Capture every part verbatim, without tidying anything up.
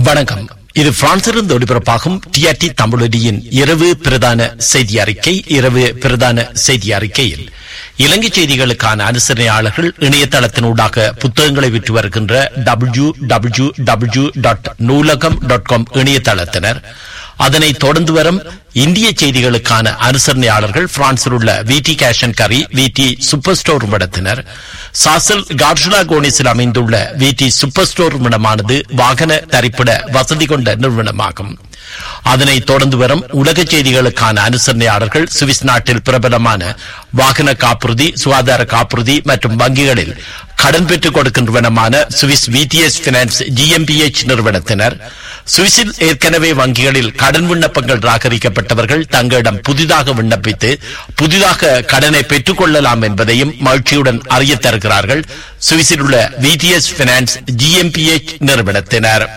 வணக்கம். இது பிரான்சிலிருந்து ஒளிபரப்பாகும் டிஆர்டி தமிழொலியின் இரவு பிரதான செய்தி அறிக்கை. இரவு பிரதான செய்தி அறிக்கையில் இலங்கை செய்திகளுக்கான அனுசரணையாளர்கள் இணையதளத்தினூடாக புத்தகங்களை விற்று வருகின்ற டபிள்யூ டபிள்யூ டபிள்யூ டாட் நூலகம் டாட் காம் இணையதளத்தினர், அதனை தொடர்ந்து வரும் இந்திய செய்திகளுக்கான அனுசரணையாளர்கள் பிரான்சில் உள்ள விடி கேஷ் அண்ட் கரி, விடி சூப்பர் ஸ்டோர் இடத்தினர், சாசல் கார்ஷுலா கோனிஸில் அமைந்துள்ள விடி சூப்பர் ஸ்டோர் இடமானது வாகன தரிப்பிட வசதி கொண்ட நிறுவனமாகும். அதனை தொடர்ந்து வரும் உலக செய்திகளுக்கான அனுசரணையாளர்கள் சுவிஸ் நாட்டில் பிரபலமான வாகன காப்புறுதி, சுகாதார காப்புறுதி மற்றும் வங்கிகளில் கடன் பெற்றுக் கொடுக்கின்றவனமான சுவிஸ் விடிஎஸ் பினான்ஸ் ஜிஎம்பிஎச் நிறுவனத்தினர், சுவிஸில் ஏற்கனவே வங்கிகளில் கடன் விண்ணப்பங்கள் ராகரிக்கப்பட்டவர்கள் தங்களிடம் புதிதாக விண்ணப்பித்து புதிதாக கடனை பெற்றுக் கொள்ளலாம் என்பதையும் மகிழ்ச்சியுடன் அறிய தருகிறார்கள் சுவிஸில் உள்ள விடிஎஸ் பினான்ஸ் ஜிஎம்பிஎச் நிறுவனத்தினர்.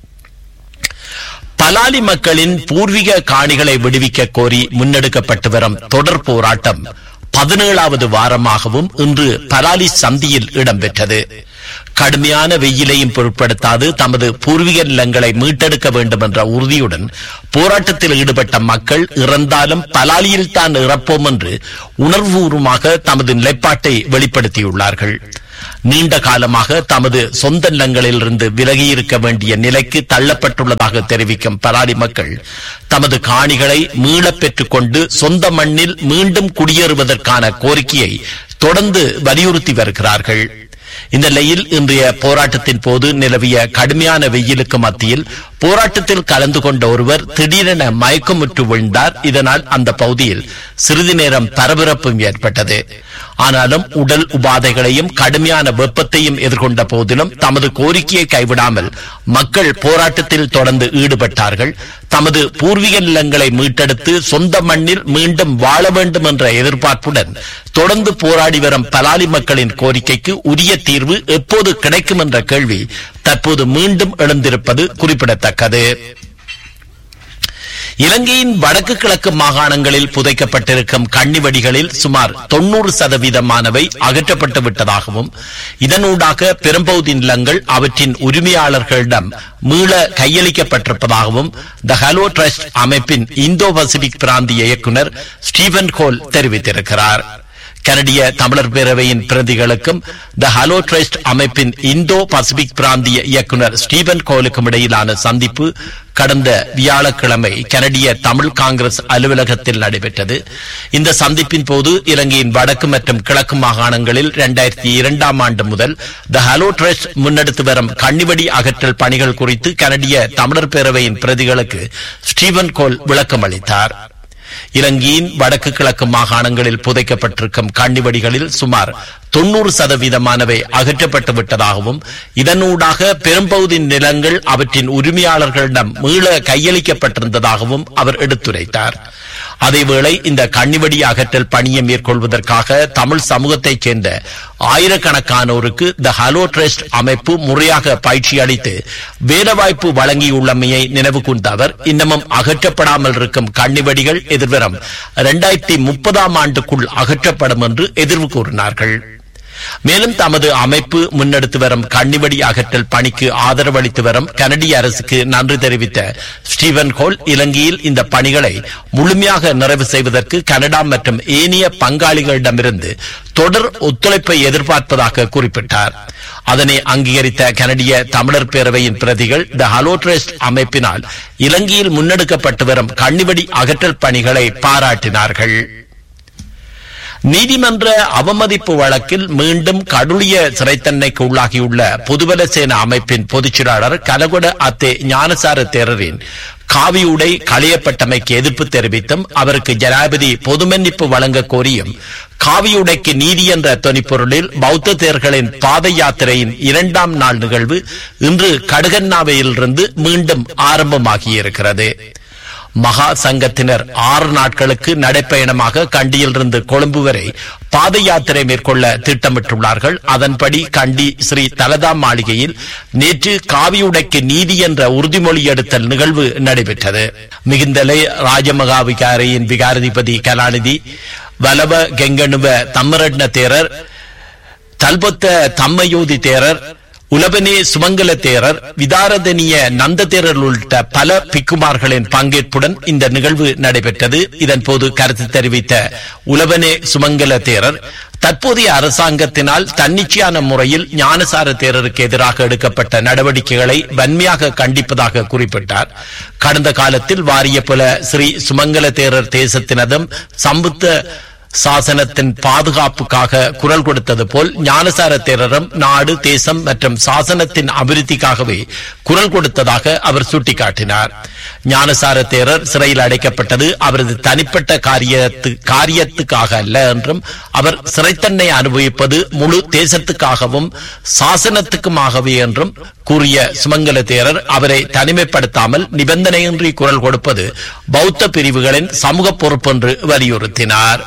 பலாலி மக்களின் பூர்வீக காணிகளை விடுவிக்க கோரி முன்னெடுக்கப்பட்டு வரும் தொடர் போராட்டம் பதினேழாவது வாரமாகவும் இன்று பலாலி சந்தியில் இடம்பெற்றது. கடுமையான வெயிலையும் பொருட்படுத்தாது தமது பூர்வீக நிலங்களை மீட்டெடுக்க வேண்டும் என்ற உறுதியுடன் போராட்டத்தில் ஈடுபட்ட மக்கள் இறந்தாலும் பலாலியில் தான் இறப்போம் என்று உணர்வுபூர்வமாக தமது நிலைப்பாட்டை வெளிப்படுத்தியுள்ளார்கள். நீண்ட காலமாக தமது சொந்த நிலங்களிலிருந்து விலகியிருக்க வேண்டிய நிலைக்கு தள்ளப்பட்டுள்ளதாக தெரிவிக்கும் பலாலி மக்கள் தமது காணிகளை மீளப் பெற்றுக் கொண்டு சொந்த மண்ணில் மீண்டும் குடியேறுவதற்கான கோரிக்கையை தொடர்ந்து வலியுறுத்தி வருகிறார்கள். இந்த நிலையில் இன்றைய போராட்டத்தின் போது நிலவிய கடுமையான வெயிலுக்கு மத்தியில் போராட்டத்தில் கலந்து கொண்ட ஒருவர் திடீரென மயக்கமுற்று விழுந்தார். இதனால் அந்த பகுதியில் சிறிது நேரம் பரபரப்பும் ஏற்பட்டது. ஆனாலும் உடல் உபாதைகளையும் கடுமையான வெப்பத்தையும் எதிர்கொண்ட போதிலும் தமது கோரிக்கையை கைவிடாமல் மக்கள் போராட்டத்தில் தொடர்ந்து ஈடுபட்டார்கள். தமது பூர்வீக நிலங்களை மீட்டெடுத்து சொந்த மண்ணில் மீண்டும் வாழ வேண்டும் என்ற எதிர்பார்ப்புடன் தொடர்ந்து போராடி வரும் பலாலி மக்களின் கோரிக்கைக்கு உரிய தீர்வு எப்போது கிடைக்கும் என்ற கேள்வி தற்போது மீண்டும் எழுந்திருப்பது குறிப்பிடத்தக்கது. இலங்கையின் வடக்கு கிழக்கு மாகாணங்களில் புதைக்கப்பட்டிருக்கும் கன்னிவெடிகளில் சுமார் தொன்னூறு சதவீதமானவை அகற்றப்பட்டு விட்டதாகவும் இதனூடாக பெரும்பகுதி நிலங்கள் அவற்றின் உரிமையாளர்களிடம் மீள கையளிக்கப்பட்டிருப்பதாகவும் த ஹலோ ட்ரஸ்ட் அமைப்பின் இந்தோ பசிபிக் பிராந்திய இயக்குநர் ஸ்டீபன் கோல் தெரிவித்திருக்கிறார். கனடிய தமிழர் பேரவையின் பிரதிகளுக்கும் த ஹலோ ட்ரஸ்ட் அமைப்பின் இந்தோ பசிபிக் பிராந்திய இயக்குநர் ஸ்டீபன் கோலுக்கும் இடையிலான சந்திப்பு கடந்த வியாழக்கிழமை கனடிய தமிழ் காங்கிரஸ் அலுவலகத்தில் நடைபெற்றது. இந்த சந்திப்பின் போது இலங்கையின் வடக்கு மற்றும் கிழக்கு மாகாணங்களில் இரண்டாயிரத்தி இரண்டாம் ஆண்டு முதல் த ஹலோ ட்ரஸ்ட் முன்னெடுத்து வரும் கன்னிவெடி அகற்றல் பணிகள் குறித்து கனடிய தமிழர் பேரவையின் பிரதிகளுக்கு ஸ்டீபன் கோல் விளக்கம் அளித்தார். இலங்கையின் வடக்கு கிழக்கு மாகாணங்களில் புதைக்கப்பட்டிருக்கும் கன்னிவெடிகளில் சுமார் தொன்னூறு சதவீதமானவை அகற்றப்பட்டு விட்டதாகவும் இதனூடாக பெரும்பகுதி நிலங்கள் அவற்றின் உரிமையாளர்களிடம் மீள கையளிக்கப்பட்டிருந்ததாகவும் அவர் எடுத்துரைத்தார். அதேவேளை இந்த கன்னிவெடி அகற்றல் பணியை மேற்கொள்வதற்காக தமிழ் சமூகத்தைச் சேர்ந்த ஆயிரக்கணக்கானோருக்கு த ஹலோ ட்ரஸ்ட் அமைப்பு முறையாக பயிற்சி அளித்து வேலைவாய்ப்பு வழங்கியுள்ளமையை நினைவு கூர்ந்த அவர் இன்னமும் அகற்றப்படாமல் இருக்கும் கன்னிவெடிகள் எதிர்வரும் இரண்டாயிரத்தி முப்பதாம் ஆண்டுக்குள் அகற்றப்படும் என்று எதிர்வு கூறினார்கள். மேலும் தமது அமைப்பு முன்னெடுத்து வரும் கன்னிவெடி அகற்றல் பணிக்கு ஆதரவு அளித்து வரும் கனடிய அரசுக்கு நன்றி தெரிவித்த ஸ்டீபன் கோல் இலங்கையில் இந்த பணிகளை முழுமையாக நிறைவு செய்வதற்கு கனடா மற்றும் ஏனைய பங்காளிகளிடமிருந்து தொடர் ஒத்துழைப்பை எதிர்பார்ப்பதாக குறிப்பிட்டார். அதனை அங்கீகரித்த கனடிய தமிழர் பேரவையின் பிரதிகள் த ஹலோ ட்ரஸ்ட் அமைப்பினால் இலங்கையில் முன்னெடுக்கப்பட்டு வரும் கன்னிவெடி அகற்றல் பணிகளை பாராட்டினார்கள். நீதிமன்ற அவமதிப்பு வழக்கில் மீண்டும் கடூழிய சிறைத்தன்மைக்கு உள்ளாகியுள்ள பொதுபல சேனா அமைப்பின் பொதுச்செயலாளர் கலகொட அத்தே ஞானசார தேரரின் காவியுடை களையப்பட்டமைக்கு எதிர்ப்பு தெரிவித்தும் அவருக்கு ஜனாதிபதி பொது மன்னிப்பு வழங்க கோரியும் காவியுடைக்கு நீதி என்ற தொனிப்பொருளில் பௌத்த தேர்களின் பாத யாத்திரையின் இரண்டாம் நாள் நிகழ்வு இன்று கடுகண்ணாவையிலிருந்து மீண்டும் ஆரம்பமாகியிருக்கிறது. மகா சங்கத்தினர் ஆறு நாட்களுக்கு நடைப்பயணமாக கண்டியிலிருந்து கொழும்பு வரை பாத யாத்திரை மேற்கொள்ள திட்டமிட்டுள்ளார்கள். அதன்படி கண்டி ஸ்ரீ தலதா மாளிகையில் நேற்று காவியுடைக்கு நீதி என்ற உறுதிமொழி எடுத்தல் நிகழ்வு நடைபெற்றது. மிகுந்தலை ராஜமகா விகாரையின் விகாராதிபதி கலாநிதி வலவ கெங்கணுவ தம்மரட்ன தேரர், தல்பொத்த தம்மயோதி தேரர், உலபனே சுமங்கல தேரர், விதாரதனிய நந்த தேரர் உள்ளிட்ட பல பிக்குமார்களின் பங்கேற்புடன் இந்த நிகழ்வு நடைபெற்றது. இதன்போது கருத்து தெரிவித்த உலபனே சுமங்கல தேரர், தற்போதைய அரசாங்கத்தினால் தன்னிச்சையான முறையில் ஞானசார தேரருக்கு எதிராக எடுக்கப்பட்ட நடவடிக்கைகளை வன்மையாக கண்டிப்பதாக குறிப்பிட்டார். கடந்த காலத்தில் வாரிய புல ஸ்ரீ சுமங்கல தேரர் தேசத்தினதும் சம்புத்த சாசனத்தின் பாதுகாப்புக்காக குரல் கொடுத்தது போல் ஞானசார தேரரும் நாடு, தேசம் மற்றும் சாசனத்தின் அபிவிருத்திக்காகவே குரல் கொடுத்ததாக அவர் சுட்டிக்காட்டினார். ஞானசார தேரர் சிறையில் அடைக்கப்பட்டது அவரது தனிப்பட்ட காரியத்து காரியத்துக்காக அல்ல என்றும், அவர் சிறைத்தன்னை அனுபவிப்பது முழு தேசத்துக்காகவும் சாசனத்துக்குமாகவே என்றும் கூறிய சுமங்கல தேரர், அவரை தனிமைப்படுத்தாமல் நிபந்தனையின்றி குரல் கொடுப்பது பௌத்த பிரிவுகளின் சமூக பொறுப்பு என்று வலியுறுத்தினார்.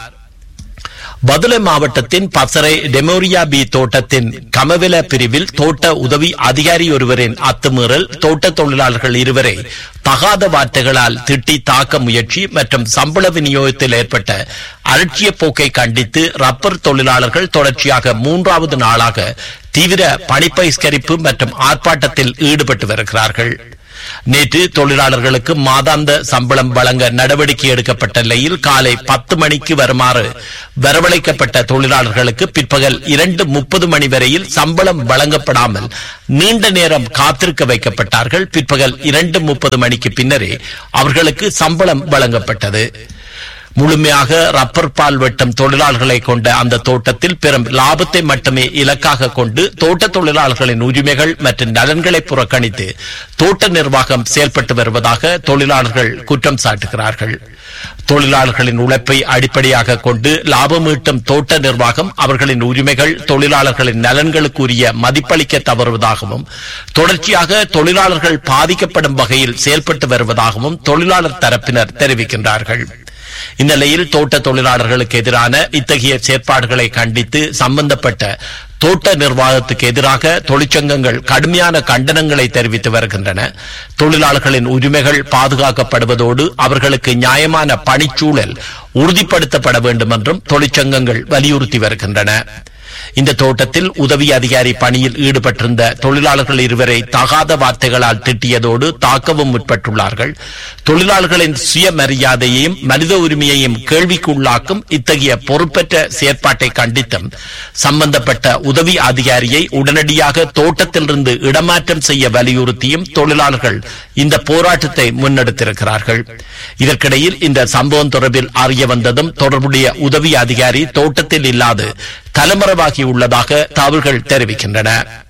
பதுளை மாவட்டத்தின் பசறை டெமோரியா பி தோட்டத்தின் கமவெல பிரிவில் தோட்ட உதவி அதிகாரி ஒருவரின் அத்துமீறல், தோட்ட தொழிலாளர்கள் இருவரை தகாத வார்த்தைகளால் திட்டி தாக்க முயற்சி மற்றும் சம்பள விநியோகத்தில் ஏற்பட்ட அலட்சிய போக்கை கண்டித்து ரப்பர் தொழிலாளர்கள் தொடர்ச்சியாக மூன்றாவது நாளாக தீவிர பணிப்பகிஷ்கரிப்பு மற்றும் ஆர்ப்பாட்டத்தில் ஈடுபட்டு வருகிறார்கள். நேற்று தொழிலாளர்களுக்கு மாதாந்த சம்பளம் வழங்க நடவடிக்கை எடுக்கப்பட்ட நிலையில் காலை பத்து மணிக்கு வருமாறு வரவழைக்கப்பட்ட தொழிலாளர்களுக்கு பிற்பகல் இரண்டு முப்பது மணி வரையில் சம்பளம் வழங்கப்படாமல் நீண்ட நேரம் காத்திருக்க வைக்கப்பட்டார்கள். பிற்பகல் இரண்டு முப்பது மணிக்கு பின்னரே அவர்களுக்கு சம்பளம் வழங்கப்பட்டது. முழுமையாக ரப்பர் பால் வெட்டும் தொழிலாளர்களை கொண்ட அந்த தோட்டத்தில் பெரும் லாபத்தை மட்டுமே இலக்காக கொண்டு தோட்ட தொழிலாளர்களின் உரிமைகள் மற்றும் நலன்களை புறக்கணித்து தோட்ட நிர்வாகம் செயல்பட்டு வருவதாக தொழிலாளர்கள் குற்றம் சாட்டுகிறார்கள். தொழிலாளர்களின் உழைப்பை அடிப்படையாக கொண்டு லாபம் ஈட்டும் தோட்ட நிர்வாகம் அவர்களின் உரிமைகள், தொழிலாளர்களின் நலன்களுக்கு உரிய மதிப்பளிக்க தவறுவதாகவும், தொடர்ச்சியாக தொழிலாளர்கள் பாதிக்கப்படும் வகையில் செயல்பட்டு வருவதாகவும் தொழிலாளர் தரப்பினர் தெரிவிக்கின்றார்கள். இந்நிலையில் தோட்ட தொழிலாளர்களுக்கு எதிரான இத்தகைய செயற்பாடுகளை கண்டித்து சம்பந்தப்பட்ட தோட்ட நிர்வாகத்துக்கு எதிராக தொழிற்சங்கங்கள் கடுமையான கண்டனங்களை தெரிவித்து வருகின்றன. தொழிலாளர்களின் உரிமைகள் பாதுகாக்கப்படுவதோடு அவர்களுக்கு நியாயமான பணிச்சூழல் உறுதிப்படுத்தப்பட வேண்டும் என்றும் தொழிற்சங்கங்கள் வலியுறுத்தி வருகின்றன. இந்த தோட்டத்தில் உதவி அதிகாரி பணியில் ஈடுபட்டிருந்த தொழிலாளர்கள் இருவரை தகாத வார்த்தைகளால் திட்டியதோடு தாக்கவும் முற்பட்டுள்ளார்கள். தொழிலாளர்களின் சுயமரியாதையையும் மனித உரிமையையும் கேள்விக்கு உள்ளாக்கும் இத்தகைய பொறுப்பற்ற செயற்பாட்டை கண்டித்தும் சம்பந்தப்பட்ட உதவி அதிகாரியை உடனடியாக தோட்டத்திலிருந்து இடமாற்றம் செய்ய வலியுறுத்தியும் தொழிலாளர்கள் இந்த போராட்டத்தை முன்னெடுத்திருக்கிறார்கள். இதற்கிடையில் இந்த சம்பவம் தொடர்பில் அறிய வந்ததும் தொடர்புடைய உதவி அதிகாரி தோட்டத்தில் இல்லாது தலைமறைவாகியுள்ளதாக தகவல்கள் தெரிவிக்கின்றன.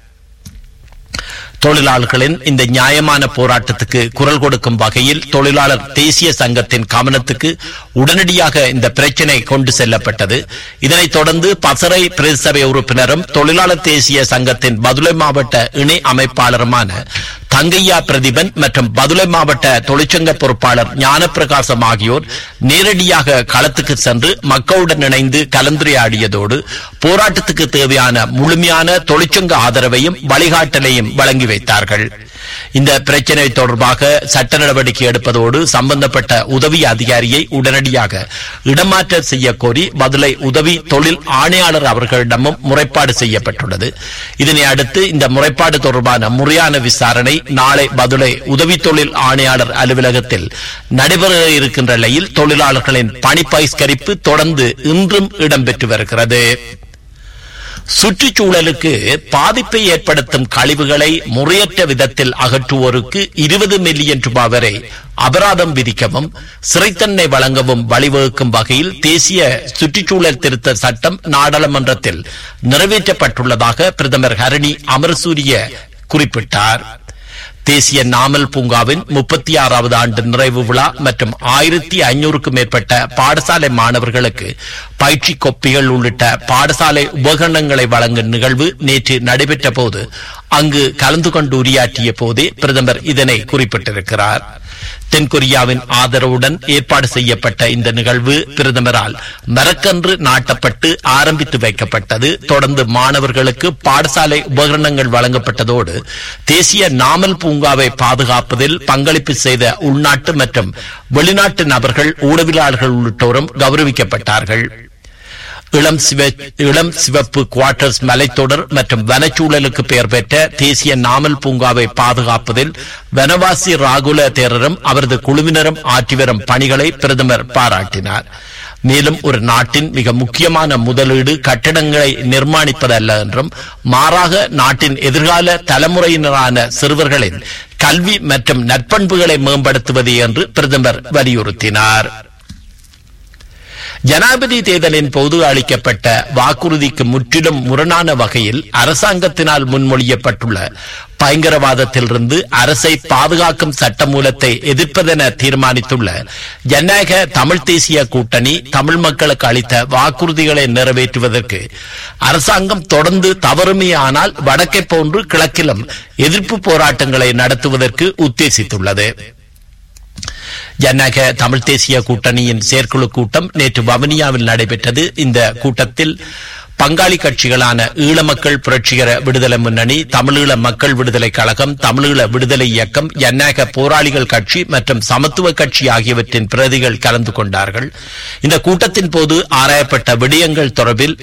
தொழிலாளர்களின் இந்த நியாயமான போராட்டத்துக்கு குரல் கொடுக்கும் வகையில் தொழிலாளர் தேசிய சங்கத்தின் கவனத்துக்கு உடனடியாக இந்த பிரச்சினை கொண்டு செல்லப்பட்டது. இதனைத் தொடர்ந்து பசறை பிரதேசபை உறுப்பினரும் தொழிலாளர் தேசிய சங்கத்தின் பதுளை மாவட்ட இணை அமைப்பாளருமான தங்கையா பிரதிபன் மற்றும் பதுளை மாவட்ட தொழிற்சங்க பொறுப்பாளர் ஞானப்பிரகாசம் ஆகியோர் நேரடியாக களத்துக்கு சென்று மக்களுடன் இணைந்து கலந்துரையாடியதோடு போராட்டத்துக்கு தேவையான முழுமையான தொழிற்சங்க ஆதரவையும் வழிகாட்டலையும் வழங்கி வைத்தார்கள். இந்த பிரச்சினை தொடர்பாக சட்ட நடவடிக்கை எடுப்பதோடு சம்பந்தப்பட்ட உதவி அதிகாரியை உடனடியாக இடமாற்றம் செய்ய கோரி பதுளை உதவி தொழில் ஆணையாளர் அவர்களிடமும் முறைப்பாடு செய்யப்பட்டுள்ளது. இதனை அடுத்து இந்த முறைப்பாடு தொடர்பான முறையான விசாரணை நாளை பதுளை உதவி தொழில் ஆணையாளர் அலுவலகத்தில் நடைபெற இருக்கின்ற நிலையில் தொழிலாளர்களின் பணி பகிஷ்கரிப்பு தொடர்ந்து இன்றும் இடம்பெற்று வருகிறது. சுற்றுச்சூழலுக்கு பாதிப்பை ஏற்படுத்தும் கழிவுகளை முறையற்ற விதத்தில் அகற்றுவோருக்கு இருபது மில்லியன் ரூபாய் வரை அபராதம் விதிக்கவும் சிறைத்தண்டனை வழங்கவும் வழிவகுக்கும் வகையில் தேசிய சுற்றுச்சூழல் திருத்த சட்டம் நாடாளுமன்றத்தில் நிறைவேற்றப்பட்டுள்ளதாக பிரதமர் ஹரணி அமரசூரிய குறிப்பிட்டார். தேசிய நாமல் பூங்காவின் முப்பத்தி ஆறாவது ஆண்டு நிறைவு விழா மற்றும் ஆயிரத்தி ஐநூறுக்கும் மேற்பட்ட பாடசாலை மாணவர்களுக்கு பயிற்சி கொப்பிகள் உள்ளிட்ட பாடசாலை உபகரணங்களை வழங்கும் நிகழ்வு நேற்று நடைபெற்ற போது அங்கு கலந்து கொண்டு உரையாற்றிய போதே பிரதமர் இதனை குறிப்பிட்டிருக்கிறார். தென்கொரியாவின் ஆதரவுடன் ஏற்பாடு செய்யப்பட்ட இந்த நிகழ்வு பிரதமரால் மரக்கன்று நாட்டப்பட்டு ஆரம்பித்து வைக்கப்பட்டது. தொடர்ந்து மாணவர்களுக்கு பாடசாலை உபகரணங்கள் வழங்கப்பட்டதோடு தேசிய நாமல் பூங்காவை பாதுகாப்பதில் பங்களிப்பு செய்த உள்நாட்டு மற்றும் வெளிநாட்டு நபர்கள், ஊடகவியலாளர்கள் உள்ளிட்டோரும் கௌரவிக்கப்பட்டார்கள். இளம் சிவ இளம் சிவப்பு குவார்டர்ஸ் மலைத்தொடர் மற்றும் வனச்சூழலுக்கு பெயர் பெற்ற தேசிய நாமல் பூங்காவை பாதுகாப்பதில் வனவாசி ராகுல தேரரும் அவரது குழுவினரும் ஆற்றி வரும் பணிகளை பிரதமர் பாராட்டினார். மேலும் ஒரு நாட்டின் மிக முக்கியமான முதலீடு கட்டடங்களை நிர்மாணிப்பதல்ல என்றும் மாறாக நாட்டின் எதிர்கால தலைமுறையினரான சிறுவர்களின் கல்வி மற்றும் நற்பண்புகளை மேம்படுத்துவது என்று பிரதமர் வலியுறுத்தினார். ஜனாதிபதி தேர்தலின் போது அளிக்கப்பட்ட வாக்குறுதிக்கு முற்றிலும் முரணான வகையில் அரசாங்கத்தினால் முன்மொழியப்பட்டுள்ள பயங்கரவாதத்திலிருந்து அரசை பாதுகாக்கும் சட்டமூலத்தை எதிர்ப்பதென தீர்மானித்துள்ள ஜனநாயக தமிழ் தேசிய கூட்டணி தமிழ் மக்களுக்கு அளித்த வாக்குறுதிகளை நிறைவேற்றுவதற்கு அரசாங்கம் தொடர்ந்து தவறுமையானால் வடக்கை போன்று கிழக்கிலும் எதிர்ப்பு போராட்டங்களை நடத்துவதற்கு உத்தேசித்துள்ளது. ஜனநாயக தமிழ் தேசிய கூட்டணியின் செயற்குழு கூட்டம் நேற்று வவுனியாவில் நடைபெற்றது. இந்த கூட்டத்தில் பங்காளி கட்சிகளான ஈழ மக்கள் புரட்சிகர விடுதலை முன்னணி, தமிழீழ மக்கள் விடுதலை கழகம், தமிழீழ விடுதலை இயக்கம், ஜனநாயக போராளிகள் கட்சி மற்றும் சமத்துவ கட்சி ஆகியவற்றின் பிரதிகள் கலந்து கொண்டார்கள். இந்த கூட்டத்தின் போது ஆராயப்பட்ட விடயங்கள் தொடர்பில்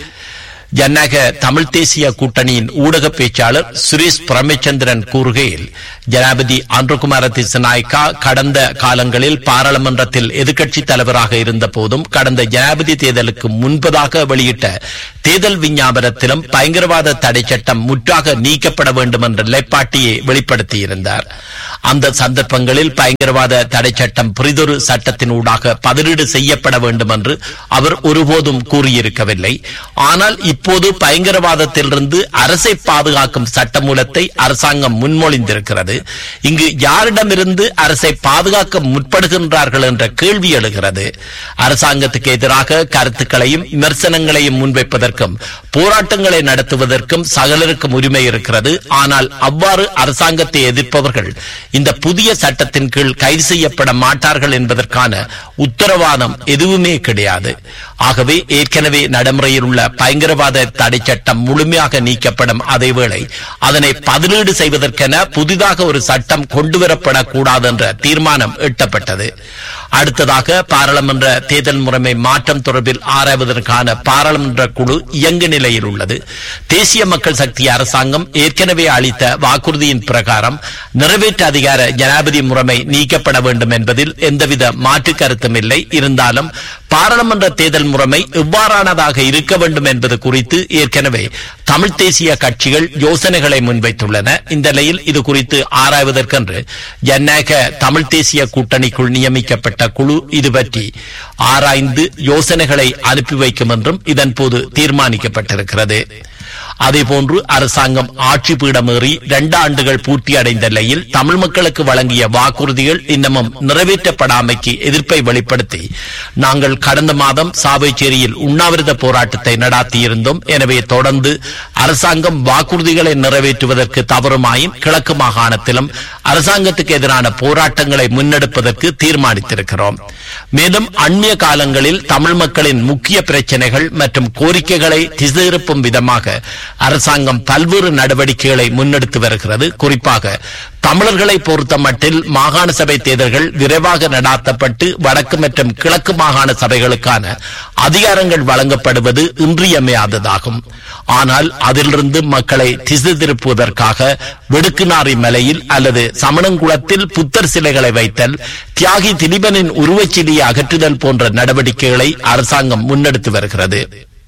ஜனநாயக தமிழ் தேசிய கூட்டணியின் ஊடக பேச்சாளர் சுரேஷ் பிரமச்சந்திரன் கூறுகையில், ஜனாதிபதி அன்ருகுமார திசாநாயக்கா கடந்த காலங்களில் பாராளுமன்றத்தில் எதிர்க்கட்சி தலைவராக இருந்த போதும் கடந்த ஜனாதிபதி தேர்தலுக்கு முன்பதாக வெளியிட்ட தேர்தல் விஞ்ஞாபனத்திலும் பயங்கரவாத தடை சட்டம் முற்றாக நீக்கப்பட வேண்டும் என்ற நிலைப்பாட்டையை வெளிப்படுத்தியிருந்தார். அந்த சந்தர்ப்பங்களில் பயங்கரவாத தடை சட்டம் புரிதொரு சட்டத்தின் ஊடாக பதிலீடு செய்யப்பட வேண்டும் என்று அவர் ஒருபோதும் கூறியிருக்கவில்லை. ஆனால் இப்போது பயங்கரவாதத்திலிருந்து அரசை பாதுகாக்கும் சட்டமூலத்தை அரசாங்கம் முன்மொழிந்திருக்கிறது. இங்கு யாரிடமிருந்து அரசை பாதுகாக்க முற்படுகின்றார்கள் என்ற கேள்வி எழுகிறது. அரசாங்கத்துக்கு எதிராக கருத்துக்களையும் விமர்சனங்களையும் முன்வைப்பதற்கும் போராட்டங்களை நடத்துவதற்கும் சகலருக்கும் உரிமை இருக்கிறது. ஆனால் அவ்வாறு அரசாங்கத்தை எதிர்ப்பவர்கள் இந்த புதிய சட்டத்தின் கீழ் கைது செய்யப்பட மாட்டார்கள் என்பதற்கான உத்தரவாதம் எதுவுமே கிடையாது. ஆகவே ஏற்கனவே நடைமுறையில் உள்ள பயங்கரவாத தடை சட்டம் முழுமையாக நீக்கப்படும். அதேவேளை அதனை பதிலீடு செய்வதற்கென புதிதாக ஒரு சட்டம் கொண்டுவரப்படக்கூடாது என்ற தீர்மானம் எட்டப்பட்டது. அடுத்ததாக பாராளுமன்ற தேர்தல் முறைமை மாற்றம் தொடர்பில் ஆராய்வதற்கான பாராளுமன்ற குழு இயங்கு நிலையில் உள்ளது. தேசிய மக்கள் சக்தி அரசாங்கம் ஏற்கனவே அளித்த வாக்குறுதியின் பிரகாரம் நிறைவேற்று அதிகார ஜனாதிபதி முறைமை நீக்கப்பட வேண்டும் என்பதில் எந்தவித மாற்று கருத்தும் இல்லை. இருந்தாலும் பாராளுமன்ற தேர்தல் முறைமை எவ்வாறானதாக இருக்க வேண்டும் என்பது குறித்து ஏற்கனவே தமிழ் தேசிய கட்சிகள் யோசனைகளை முன்வைத்துள்ளன. இந்த நிலையில் இது குறித்து ஆராய்வதற்கென்று ஜனநாயக தமிழ் தேசிய கூட்டணிக்குள் நியமிக்கப்பட்ட குழு இது பற்றி ஆராய்ந்து யோசனைகளை அனுப்பி வைக்கும் என்றும் இதன்போது தீர்மானிக்கப்பட்டிருக்கிறது. அதேபோன்று அரசாங்கம் ஆட்சி பீடமேறி இரண்டு ஆண்டுகள் பூர்த்தி அடைந்த நிலையில் தமிழ் மக்களுக்கு வழங்கிய வாக்குறுதிகள் இன்னமும் நிறைவேற்றப்படாமைக்கு எதிர்ப்பை வெளிப்படுத்தி நாங்கள் கடந்த மாதம் சாவைச்சேரியில் உண்ணாவிரத போராட்டத்தை நடத்தியிருந்தோம். எனவே தொடர்ந்து அரசாங்கம் வாக்குறுதிகளை நிறைவேற்றுவதற்கு தவறுமாயும் கிழக்கு மாகாணத்திலும் அரசாங்கத்துக்கு எதிரான போராட்டங்களை முன்னெடுப்பதற்கு தீர்மானித்திருக்கிறோம். மேலும் அண்மைய காலங்களில் தமிழ் மக்களின் முக்கிய பிரச்சனைகள் மற்றும் கோரிக்கைகளை திசையிருப்பும் விதமாக அரசாங்கம் பல்வேறு நடவடிக்கைகளை முன்னெடுத்து வருகிறது. குறிப்பாக தமிழர்களை பொறுத்த மட்டில் மாகாண சபை தேர்தல்கள் விரைவாக நடாத்தப்பட்டு வடக்கு மற்றும் கிழக்கு மாகாண சபைகளுக்கான அதிகாரங்கள் வழங்கப்படுவது இன்றியமையாததாகும். ஆனால் அதிலிருந்து மக்களை திசை திருப்புவதற்காக வெடுக்குநாரி மலையில் அல்லது சமணங்குளத்தில் புத்தர் சிலைகளை வைத்தல், தியாகி திலீபனின் உருவச்சிலையை அகற்றுதல் போன்ற நடவடிக்கைகளை அரசாங்கம் முன்னெடுத்து வருகிறது.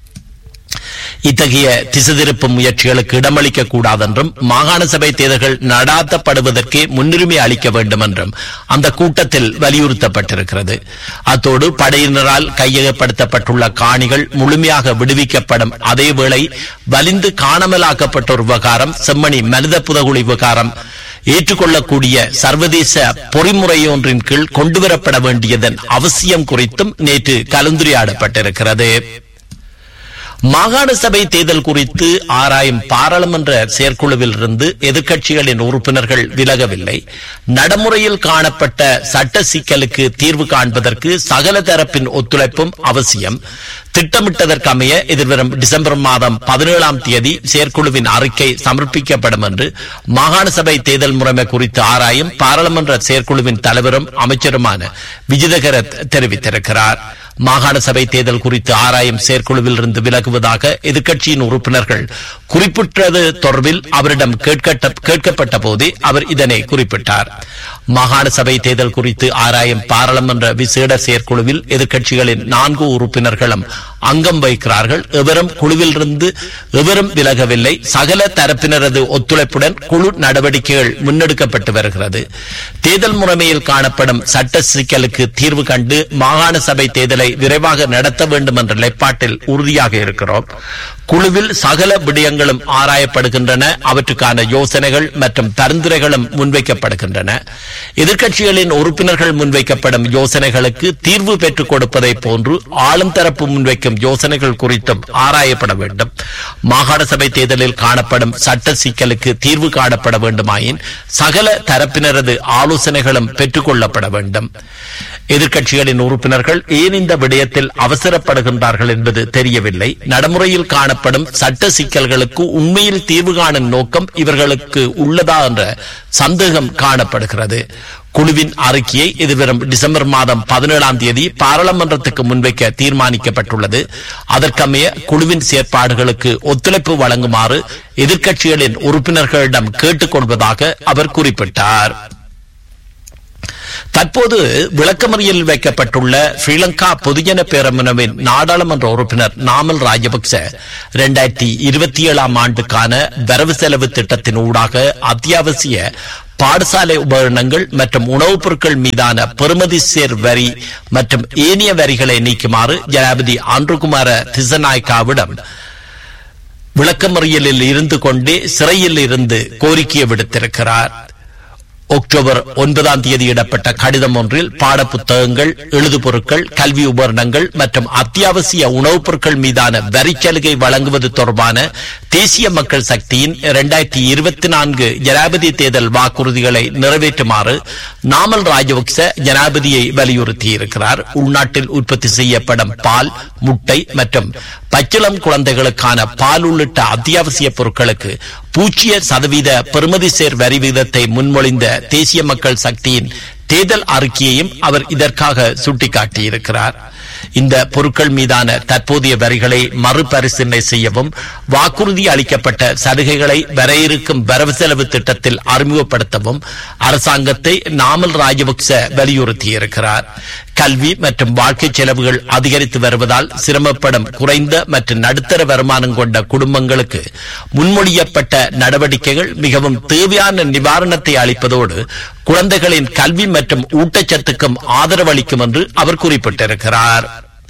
இத்தகைய திசைதிருப்பு முயற்சிகளுக்கு இடமளிக்க கூடாது என்றும் மாகாண சபை தேர்தல்கள் நடாத்தப்படுவதற்கே முன்னுரிமை அளிக்க வேண்டும் என்றும் அந்த கூட்டத்தில் வலியுறுத்தப்பட்டிருக்கிறது. அத்தோடு படையினரால் கையகப்படுத்தப்பட்டுள்ள காணிகள் முழுமையாக விடுவிக்கப்படும். அதேவேளை வலிந்து காணாமலாக்கப்பட்ட விவகாரம், செம்மணி மனித புதகுழி விவகாரம் ஏற்றுக்கொள்ளக்கூடிய சர்வதேச பொறிமுறையொன்றின் கீழ் கொண்டுவரப்பட வேண்டியதன் அவசியம் குறித்தும் நேற்று கலந்துரையாடப்பட்டிருக்கிறது. மாகாண சபை தேர்தல் குறித்து ஆராயும் பாராளுமன்ற செயற்குழுவில் இருந்து எதிர்க்கட்சிகளின் உறுப்பினர்கள் விலகவில்லை. நடைமுறையில் காணப்பட்ட சட்ட சிக்கலுக்கு தீர்வு காண்பதற்கு சகல தரப்பின் ஒத்துழைப்பும் அவசியம். திட்டமிட்டதற்கமைய எதிர்வரும் டிசம்பர் மாதம் பதினேழாம் தேதி செயற்குழுவின் அறிக்கை சமர்ப்பிக்கப்படும் என்று மாகாண சபை தேர்தல் முறைமை குறித்து ஆராயும் பாராளுமன்ற செயற்குழுவின் தலைவரும் அமைச்சருமான விஜிதகர தெரிவித்திருக்கிறார். மாகாண சபை தேர்தல் குறித்து ஆராயும் செயற்குழுவில் இருந்து விலகுவதாக எதிர்க்கட்சியின் உறுப்பினர்கள் குறிப்பிட்டது தொடர்பில் அவரிடம் கேட்கப்பட்ட போதே அவர் இதனை குறிப்பிட்டார். மாகாண சபை தேர்தல் குறித்து ஆராயும் பாராளுமன்ற விசேட செயற்குழுவில் எதிர்க்கட்சிகளின் நான்கு உறுப்பினர்களும் அங்கம் வகிக்கிறார்கள். எவரும் குழுவிலிருந்து எவரும் விலகவில்லை. சகல தரப்பினரது ஒத்துழைப்புடன் குழு நடவடிக்கைகள் முன்னெடுக்கப்பட்டு வருகிறது. தேர்தல் முறைமையில் காணப்படும் சட்ட சிக்கலுக்கு தீர்வு கண்டு மாகாண சபை தேர்தலை விரைவாக நடத்த வேண்டும் என்ற நிலைப்பாட்டில் உறுதியாக இருக்கிறோம். குழுவில் சகல விடயங்களும் ஆராயப்படுகின்றன. அவற்றுக்கான யோசனைகள் மற்றும் பரிந்துரைகளும் முன்வைக்கப்படுகின்றன. எதிர்க்கட்சிகளின் உறுப்பினர்கள் முன்வைக்கப்படும் யோசனைகளுக்கு தீர்வு பெற்றுக் கொடுப்பதை போன்று ஆளும் தரப்பு முன்வைக்கும் யோசனைகள் குறித்தும் ஆராயப்பட வேண்டும். மாகாண சபை தேர்தலில் காணப்படும் சட்ட சிக்கலுக்கு தீர்வு காணப்பட வேண்டுமாயின் சகல தரப்பினரது ஆலோசனைகளும் பெற்றுக் கொள்ளப்பட வேண்டும். எதிர்க்கட்சிகளின் உறுப்பினர்கள் ஏன் இந்த விடயத்தில் அவசரப்படுகின்றார்கள் என்பது தெரியவில்லை. நடைமுறையில் காணப்படும் சட்ட சிக்கல்களுக்கு உண்மையில் தீர்வு காணும் நோக்கம் இவர்களுக்கு உள்ளதா என்ற சந்தேகம் காணப்படுகிறது. குழுவின் அறிக்கையை எதிர்வரும் டிசம்பர் மாதம் பதினேழாம் தேதி பாராளுமன்றத்துக்கு முன்வைக்க தீர்மானிக்கப்பட்டுள்ளது. அதற்கமைய குழுவின் செயற்பாடுகளுக்கு ஒத்துழைப்பு வழங்குமாறு எதிர்க்கட்சிகளின் உறுப்பினர்களிடம் கேட்டுக் கொள்வதாக அவர் குறிப்பிட்டார். தற்போது விளக்கமறியலில் வைக்கப்பட்டுள்ள ஸ்ரீலங்கா பொதுஜன பேரமுனவின் நாடாளுமன்ற உறுப்பினர் நாமல் ராஜபக்ச இரண்டாயிரத்தி இருபத்தி ஏழாம் ஆண்டுக்கான வரவு செலவு திட்டத்தின் ஊடாக அத்தியாவசிய பாடசாலை உபகரணங்கள் மற்றும் உணவுப் பொருட்கள் மீதான பெறுமதி சேர் வரி மற்றும் ஏனைய வரிகளை நீக்குமாறு ஜனாதிபதி அன்ருகுமார திசநாயக்காவிடம் விளக்கமறியலில் இருந்து கொண்டே சிறையில் இருந்து கோரிக்கை விடுத்திருக்கிறார். அக்டோபர் ஒன்பதாம் தேதி இடப்பட்ட கடிதம் ஒன்றில் பாடப்புத்தகங்கள், எழுது பொருட்கள், கல்வி உபகரணங்கள் மற்றும் அத்தியாவசிய உணவுப் பொருட்கள் மீதான வரிச்சலுகை வழங்குவது தொடர்பான தேசிய மக்கள் சக்தியின் இரண்டாயிரத்தி இருபத்தி நான்கு ஜனாதிபதி தேர்தல் வாக்குறுதிகளை நிறைவேற்றுமாறு நாமல் ராஜபக்ச ஜனாதிபதியை வலியுறுத்தியிருக்கிறார். உள்நாட்டில் உற்பத்தி செய்யப்படும் பால், முட்டை மற்றும் பச்சிளம் குழந்தைகளுக்கான பால் உள்ளிட்ட அத்தியாவசிய பொருட்களுக்கு பூஜ்ஜிய சதவீத பெறுமதி சேர் வரி விகிதத்தை முன்மொழிந்த தேசிய மக்கள் சக்தியின் தேர்தல் அறிக்கையையும் அவர் இதற்காக சுட்டிக்காட்டியிருக்கிறார். இந்த பொருட்கள் மீதான தற்போதைய வரிகளை மறுபரிசீலனை செய்யவும் வாக்குறுதி அளிக்கப்பட்ட சலுகைகளை வரையறுக்கும் வரவு செலவு திட்டத்தில் அறிமுகப்படுத்தவும் அரசாங்கத்தை நாமல் ராஜபக்ச வலியுறுத்தியிருக்கிறார். கல்வி மற்றும் வாழ்க்கை செலவுகள் அதிகரித்து வருவதால் சிரமப்படும் குறைந்த மற்றும் நடுத்தர வருமானம் கொண்ட குடும்பங்களுக்கு முன்மொழியப்பட்ட நடவடிக்கைகள் மிகவும் தேவையான நிவாரணத்தை அளிப்பதோடு குழந்தைகளின் கல்வி மற்றும் ஊட்டச்சத்துக்கும் ஆதரவு அளிக்கும் என்று அவர் குறிப்பிட்டிருக்கிறார்.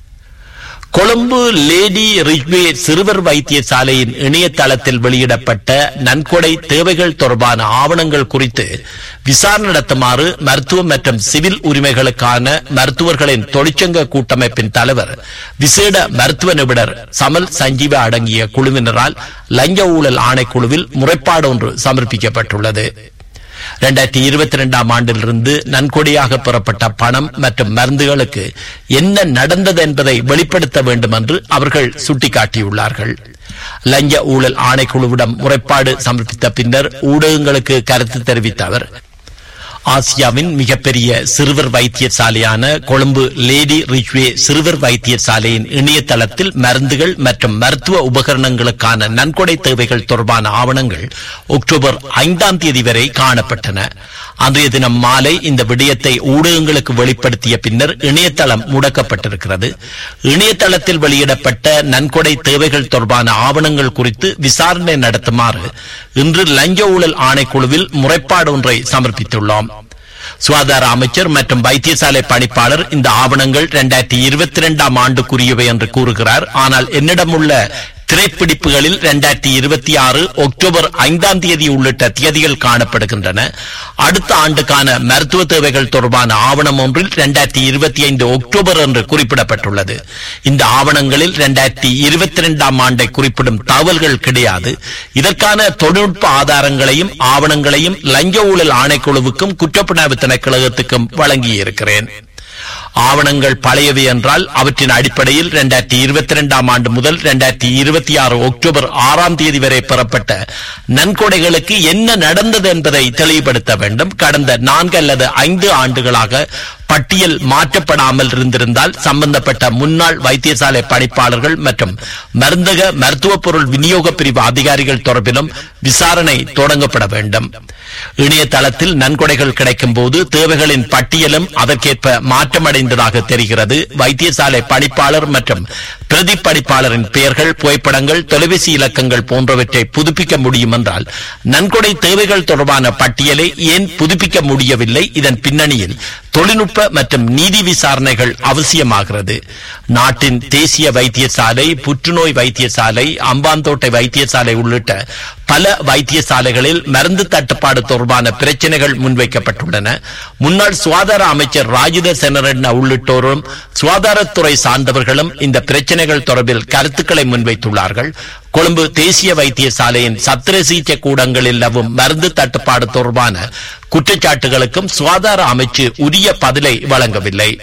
கொழும்பு லேடி ரிஜ்வே சிறுவர் வைத்தியசாலையின் இணையதளத்தில் வெளியிடப்பட்ட நன்கொடை தேவைகள் தொடர்பான ஆவணங்கள் குறித்து விசாரணை நடத்துமாறு மருத்துவ மற்றும் சிவில் உரிமைகளுக்கான மருத்துவர்களின் தொழிற்சங்க கூட்டமைப்பின் தலைவர் விசேட மருத்துவ நிபுணர் சமல் சஞ்சீவ அடங்கிய குழுவினரால் லஞ்ச ஊழல் ஆணைக்குழுவில் முறைப்பாடு ஒன்று சமர்ப்பிக்கப்பட்டுள்ளது. இரண்டாயிரத்தி இருபத்தி இரண்டாம் ஆண்டிலிருந்து நன்கொடையாக பெறப்பட்ட பணம் மற்றும் மருந்துகளுக்கு என்ன நடந்தது என்பதை வெளிப்படுத்த வேண்டும் என்று அவர்கள் சுட்டிக்காட்டியுள்ளார்கள். லஞ்ச ஊழல் ஆணைக்குழுவிடம் முறைப்பாடு சமர்ப்பித்த பின்னர் ஊடகங்களுக்கு கருத்து தெரிவித்த அவர், ஆசியாவின் மிகப்பெரிய சிறுவர் வைத்தியசாலையான கொழும்பு லேடி ரிஜ்வே சிறுவர் வைத்தியசாலையின் இணையதளத்தில் மருந்துகள் மற்றும் மருத்துவ உபகரணங்களுக்கான நன்கொடை தேவைகள் தொடர்பான ஆவணங்கள் அக்டோபர் ஐந்தாம் தேதி வரை காணப்பட்டன. அன்றைய தினம் மாலை இந்த விடயத்தை ஊடகங்களுக்கு வெளிப்படுத்திய பின்னர் இணையதளம் முடக்கப்பட்டிருக்கிறது. இணையதளத்தில் வெளியிடப்பட்ட நன்கொடை தேவைகள் தொடர்பான ஆவணங்கள் குறித்து விசாரணை நடத்துமாறு இன்று லஞ்ச ஊழல் ஆணைக்குழுவில் முறைப்பாடு ஒன்றை சமர்ப்பித்துள்ளோம். சுகாதார அமைச்சர் மற்றும் வைத்தியசாலை பணிப்பாளர் இந்த ஆவணங்கள் இரண்டாயிரத்தி இருபத்தி இரண்டாம் ஆண்டுக்குரியவை என்று கூறுகிறார். ஆனால் என்னிடம் உள்ள திரைப்பிடிப்புகளில் இரண்டாயிரத்தி இருபத்தி ஆறு அக்டோபர் ஐந்தாம் தேதி உள்ளிட்ட தேதிகள் காணப்படுகின்றன. அடுத்த ஆண்டுக்கான மருத்துவ தேவைகள் தொடர்பான ஆவணம் ஒன்றில் இரண்டாயிரத்தி இருபத்தி ஐந்து அக்டோபர் என்று குறிப்பிடப்பட்டுள்ளது. இந்த ஆவணங்களில் இரண்டாயிரத்தி இருபத்தி இரண்டாம் ஆண்டை குறிப்பிடும் தகவல்கள் கிடையாது. இதற்கான தொழில்நுட்ப ஆதாரங்களையும் ஆவணங்களையும் லஞ்ச ஊழல் ஆணைக்குழுவுக்கும் குற்றப்புலனாய்வு திணைக்களகத்துக்கும் வழங்கியிருக்கிறேன். ஆவணங்கள் பழையவை என்றால் அவற்றின் அடிப்படையில் இரண்டாயிரத்தி இருபத்தி இரண்டாம் ஆண்டு முதல் இரண்டாயிரத்தி இருபத்தி ஆறு அக்டோபர் ஆறாம் தேதி வரை பெறப்பட்ட நன்கொடைகளுக்கு என்ன நடந்தது என்பதை தெளிவுபடுத்த வேண்டும். கடந்த நான்கு அல்லது ஐந்து ஆண்டுகளாக பட்டியல் மாற்றப்படாமல் இருந்திருந்தால் சம்பந்தப்பட்ட முன்னாள் வைத்தியசாலை பணிப்பாளர்கள் மற்றும் மருந்தக மருத்துவ பொருள் விநியோக பிரிவு அதிகாரிகள் தொடர்பிலும் விசாரணை தொடங்கப்பட வேண்டும். இணையதளத்தில் நன்கொடைகள் கிடைக்கும் போது தேவைகளின் பட்டியலும் அதற்கேற்ப மாற்றமடைந்ததாக தெரிகிறது. வைத்தியசாலை பணிப்பாளர் மற்றும் பிரதி பணிப்பாளரின் பெயர்கள், புகைப்படங்கள், தொலைபேசி இலக்கங்கள் போன்றவற்றை புதுப்பிக்க முடியும் என்றால் நன்கொடை தேவைகள் தொடர்பான பட்டியலை ஏன் புதுப்பிக்க முடியவில்லை? இதன் பின்னணியில் தொழில்நுட்ப மற்றும் நீதி விசாரணைகள் அவசியமாகிறது. நாட்டின் தேசிய வைத்தியசாலை, புற்றுநோய் வைத்தியசாலை, அம்பாந்தோட்டை வைத்தியசாலை உள்ளிட்ட பல வைத்தியசாலைகளில் மருந்து தட்டுப்பாடு தொடர்பான பிரச்சனைகள் முன்வைக்கப்பட்டுள்ளன. முன்னாள் சுகாதார அமைச்சர் ராஜித செனரட்ன உள்ளிட்டோரும் சுகாதாரத்துறை சார்ந்தவர்களும் இந்த பிரச்சனைகள் தொடர்பில் கருத்துக்களை முன்வைத்துள்ளார்கள். கொழும்பு தேசிய வைத்தியசாலையின் சத்திர சிகிச்சை கூடங்களில் நிலவும் மருந்து தட்டுப்பாடு தொடர்பான குற்றச்சாட்டுகளுக்கும் சுகாதார அமைச்சு உரிய பதிலை வழங்கவில்லை.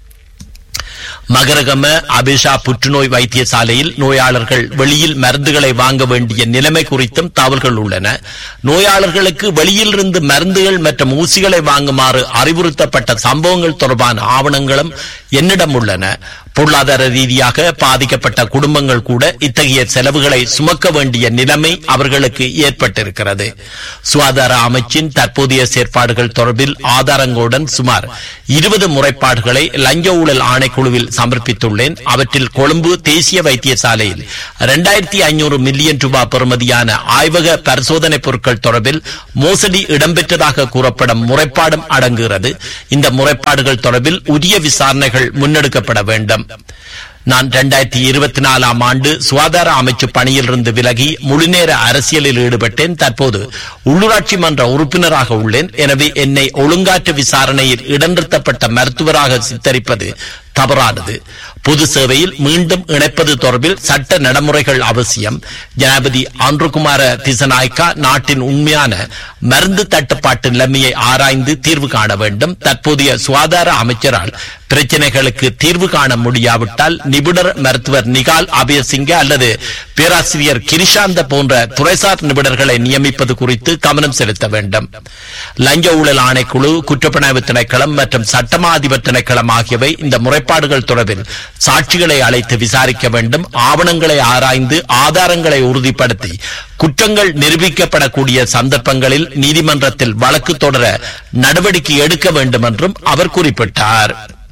மகரகம அபிஷா புற்றுநோய் வைத்தியசாலையில் நோயாளர்கள் வெளியில் மருந்துகளை வாங்க வேண்டிய நிலைமை குறித்தும் தகவல்கள் உள்ளன. நோயாளர்களுக்கு வெளியில் இருந்து மருந்துகள் மற்றும் ஊசிகளை வாங்குமாறு அறிவுறுத்தப்பட்ட சம்பவங்கள் தொடர்பான ஆவணங்களும் என்னிடம் உள்ளன. பொருளாதார ரீதியாக பாதிக்கப்பட்ட குடும்பங்கள் கூட இத்தகைய செலவுகளை சுமக்க வேண்டிய நிலைமை அவர்களுக்கு ஏற்பட்டிருக்கிறது. சுகாதார அமைச்சின் தற்போதைய செயற்பாடுகள் தொடர்பில் ஆதாரங்களுடன் சுமார் இருபது முறைப்பாடுகளை லஞ்ச ஊழல் ஆணைக்குழுவில் சமர்ப்பித்துள்ளேன். அவற்றில் கொழும்பு தேசிய வைத்தியசாலையில் இரண்டாயிரத்தி ஐநூறு மில்லியன் ரூபாய் பெறுமதியான ஆய்வக பரிசோதனை பொருட்கள் தொடர்பில் மோசடி இடம்பெற்றதாக கூறப்படும் முறைப்பாடும் அடங்குகிறது. இந்த முறைப்பாடுகள் தொடர்பில் உரிய விசாரணைகள் முன்னெடுக்கப்பட வேண்டும். நான் இரண்டாயிரத்தி இருபத்தி நாலாம் ஆண்டு சுகாதார அமைச்சு பணியிலிருந்து விலகி முழுநேர அரசியலில் ஈடுபட்டேன். தற்போது உள்ளூராட்சி மன்ற உறுப்பினராக உள்ளேன். எனவே என்னை ஒழுங்காற்று விசாரணையில் இடநிறுத்தப்பட்ட மருத்துவராக சித்தரிப்பது தவறானது. பொது சேவையில் மீண்டும் இணைப்பது தொடர்பில் சட்ட நடைமுறைகள் அவசியம். ஜனாதிபதி ஆண்ட்ருகுமார திசநாயக்கா நாட்டின் உண்மையான மருந்து தட்டுப்பாட்டு நிலைமையை ஆராய்ந்து தீர்வு காண வேண்டும். தற்போதைய சுகாதார அமைச்சரால் பிரச்சனைகளுக்கு தீர்வு காண முடியாவிட்டால் நிபுணர் மருத்துவர் நிகால் அபயசிங்க அல்லது பேராசிரியர் கிரிஷாந்த போன்ற துறைசார் நிபுணர்களை நியமிப்பது குறித்து கவனம் செலுத்த வேண்டும். லஞ்ச ஊழல் ஆணைக்குழு, குற்றப்புலனாய்வு திணைக்களம் மற்றும் சட்டமா அதிபர் திணைக்களம் ஆகியவை இந்த முறைப்பாடுகள் தொடர்பில் சாட்சிகளை அழைத்து விசாரிக்க வேண்டும். ஆவணங்களை ஆராய்ந்து ஆதாரங்களை உறுதிப்படுத்தி குற்றங்கள் நிரூபிக்கப்படக்கூடிய சந்தர்ப்பங்களில் நீதிமன்றத்தில் வழக்கு தொடர நடவடிக்கை எடுக்க வேண்டும் என்றும் அவர் குறிப்பிட்டார்.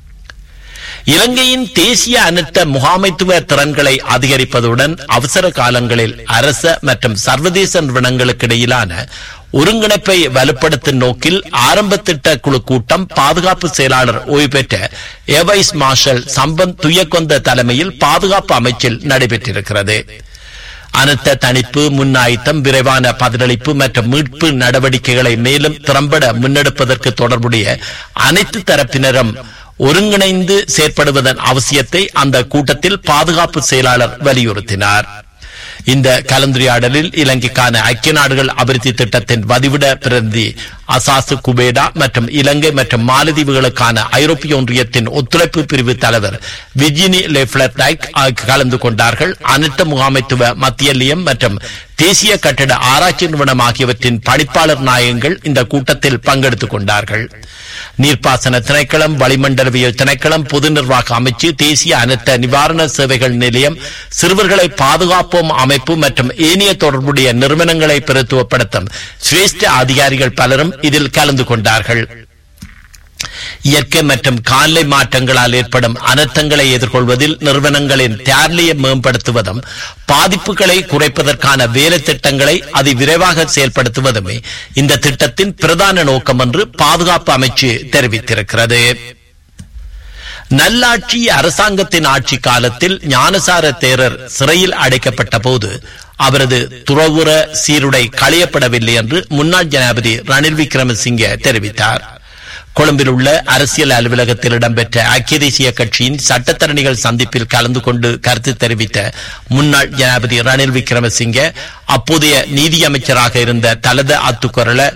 இலங்கையின் தேசிய அனர்த்த முகாமைத்துவ திறன்களை அதிகரிப்பதுடன் அவசர காலங்களில் அரச மற்றும் சர்வதேச நிறுவனங்களுக்கு இடையிலான ஒருங்கிணைப்பை வலுப்படுத்தும் நோக்கில் ஆரம்ப திட்ட குழு கூட்டம் பாதுகாப்பு செயலாளர் ஓய்வு பெற்ற ஏவைஸ் மார்ஷல் சம்பந்த் துயக்கொந்த தலைமையில் பாதுகாப்பு அமைச்சில் நடைபெற்றிருக்கிறது. அனர்த்த தணிப்பு, முன்னாயத்தம், விரைவான பதிலளிப்பு மற்றும் மீட்பு நடவடிக்கைகளை மேலும் திறம்பட முன்னெடுப்பதற்கு தொடர்புடைய அனைத்து தரப்பினரும் ஒருங்கிணைந்து செயற்படுவதன் அவசியத்தை அந்த கூட்டத்தில் பாதுகாப்பு செயலாளர் வலியுறுத்தினார். இந்த கலந்துரையாடலில் இலங்கைக்கான ஐக்கிய நாடுகள் அபிவிருத்தி திட்டத்தின் வதிவிட பிரதிநிதி அசாசு குபேடா மற்றும் இலங்கை மற்றும் மாலத்தீவுகளுக்கான ஐரோப்பிய ஒன்றியத்தின் ஒத்துழைப்பு பிரிவு தலைவர் விர்ஜினி லெஃப்லர்டைக் கலந்து கொண்டார்கள். அனர்த்த முகாமைத்துவ மத்திய நிலையம் மற்றும் தேசிய கட்டட ஆராய்ச்சி நிறுவனம் ஆகியவற்றின் பணிப்பாளர் நாயகங்கள் இந்த கூட்டத்தில் பங்கெடுத்துக் கொண்டார்கள். நீர்ப்பாசன திணைக்களம், வளிமண்டலவியல் திணைக்களம், பொது நிர்வாக அமைச்சு, தேசிய அனர்த்த நிவாரண சேவைகள் நிலையம், சிறுவர்களை பாதுகாப்போம் அமைப்பு மற்றும் ஏனைய தொடர்புடைய நிறுவனங்களை பிரதித்துவப்படுத்தும் சிரேஷ்ட அதிகாரிகள் பலரும் இதில் கலந்து கொண்டார்கள். இயற்கை மற்றும் காலநிலை மாற்றங்களால் ஏற்படும் அனர்த்தங்களை எதிர்கொள்வதில் நிறுவனங்களின் தயார்நிலையை மேம்படுத்துவதும் பாதிப்புகளை குறைப்பதற்கான வேலை திட்டங்களை அதி விரைவாக செயல்படுத்துவதுமே இந்த திட்டத்தின் பிரதான நோக்கம் என்று பாதுகாப்பு அமைச்சு தெரிவித்திருக்கிறது. நல்லாட்சி அரசாங்கத்தின் ஆட்சி காலத்தில் ஞானசார தேரர் சிறையில் அடைக்கப்பட்ட போது அவரது துறவுற சீருடை களையப்படவில்லை என்று முன்னாள் ஜனாதிபதி ரணில் விக்ரமசிங்கே தெரிவித்தார். கொழும்பில் உள்ள அரசியல் அலுவலகத்தில் இடம்பெற்ற ஐக்கிய தேசிய கட்சியின் சட்டத்தரணிகள் சந்திப்பில் கலந்து கொண்டு கருத்து தெரிவித்த முன்னாள் ஜனாதிபதி ரணில் விக்ரமசிங்கே அப்போதைய நீதியமைச்சராக இருந்த தலத அத்துக்கொரல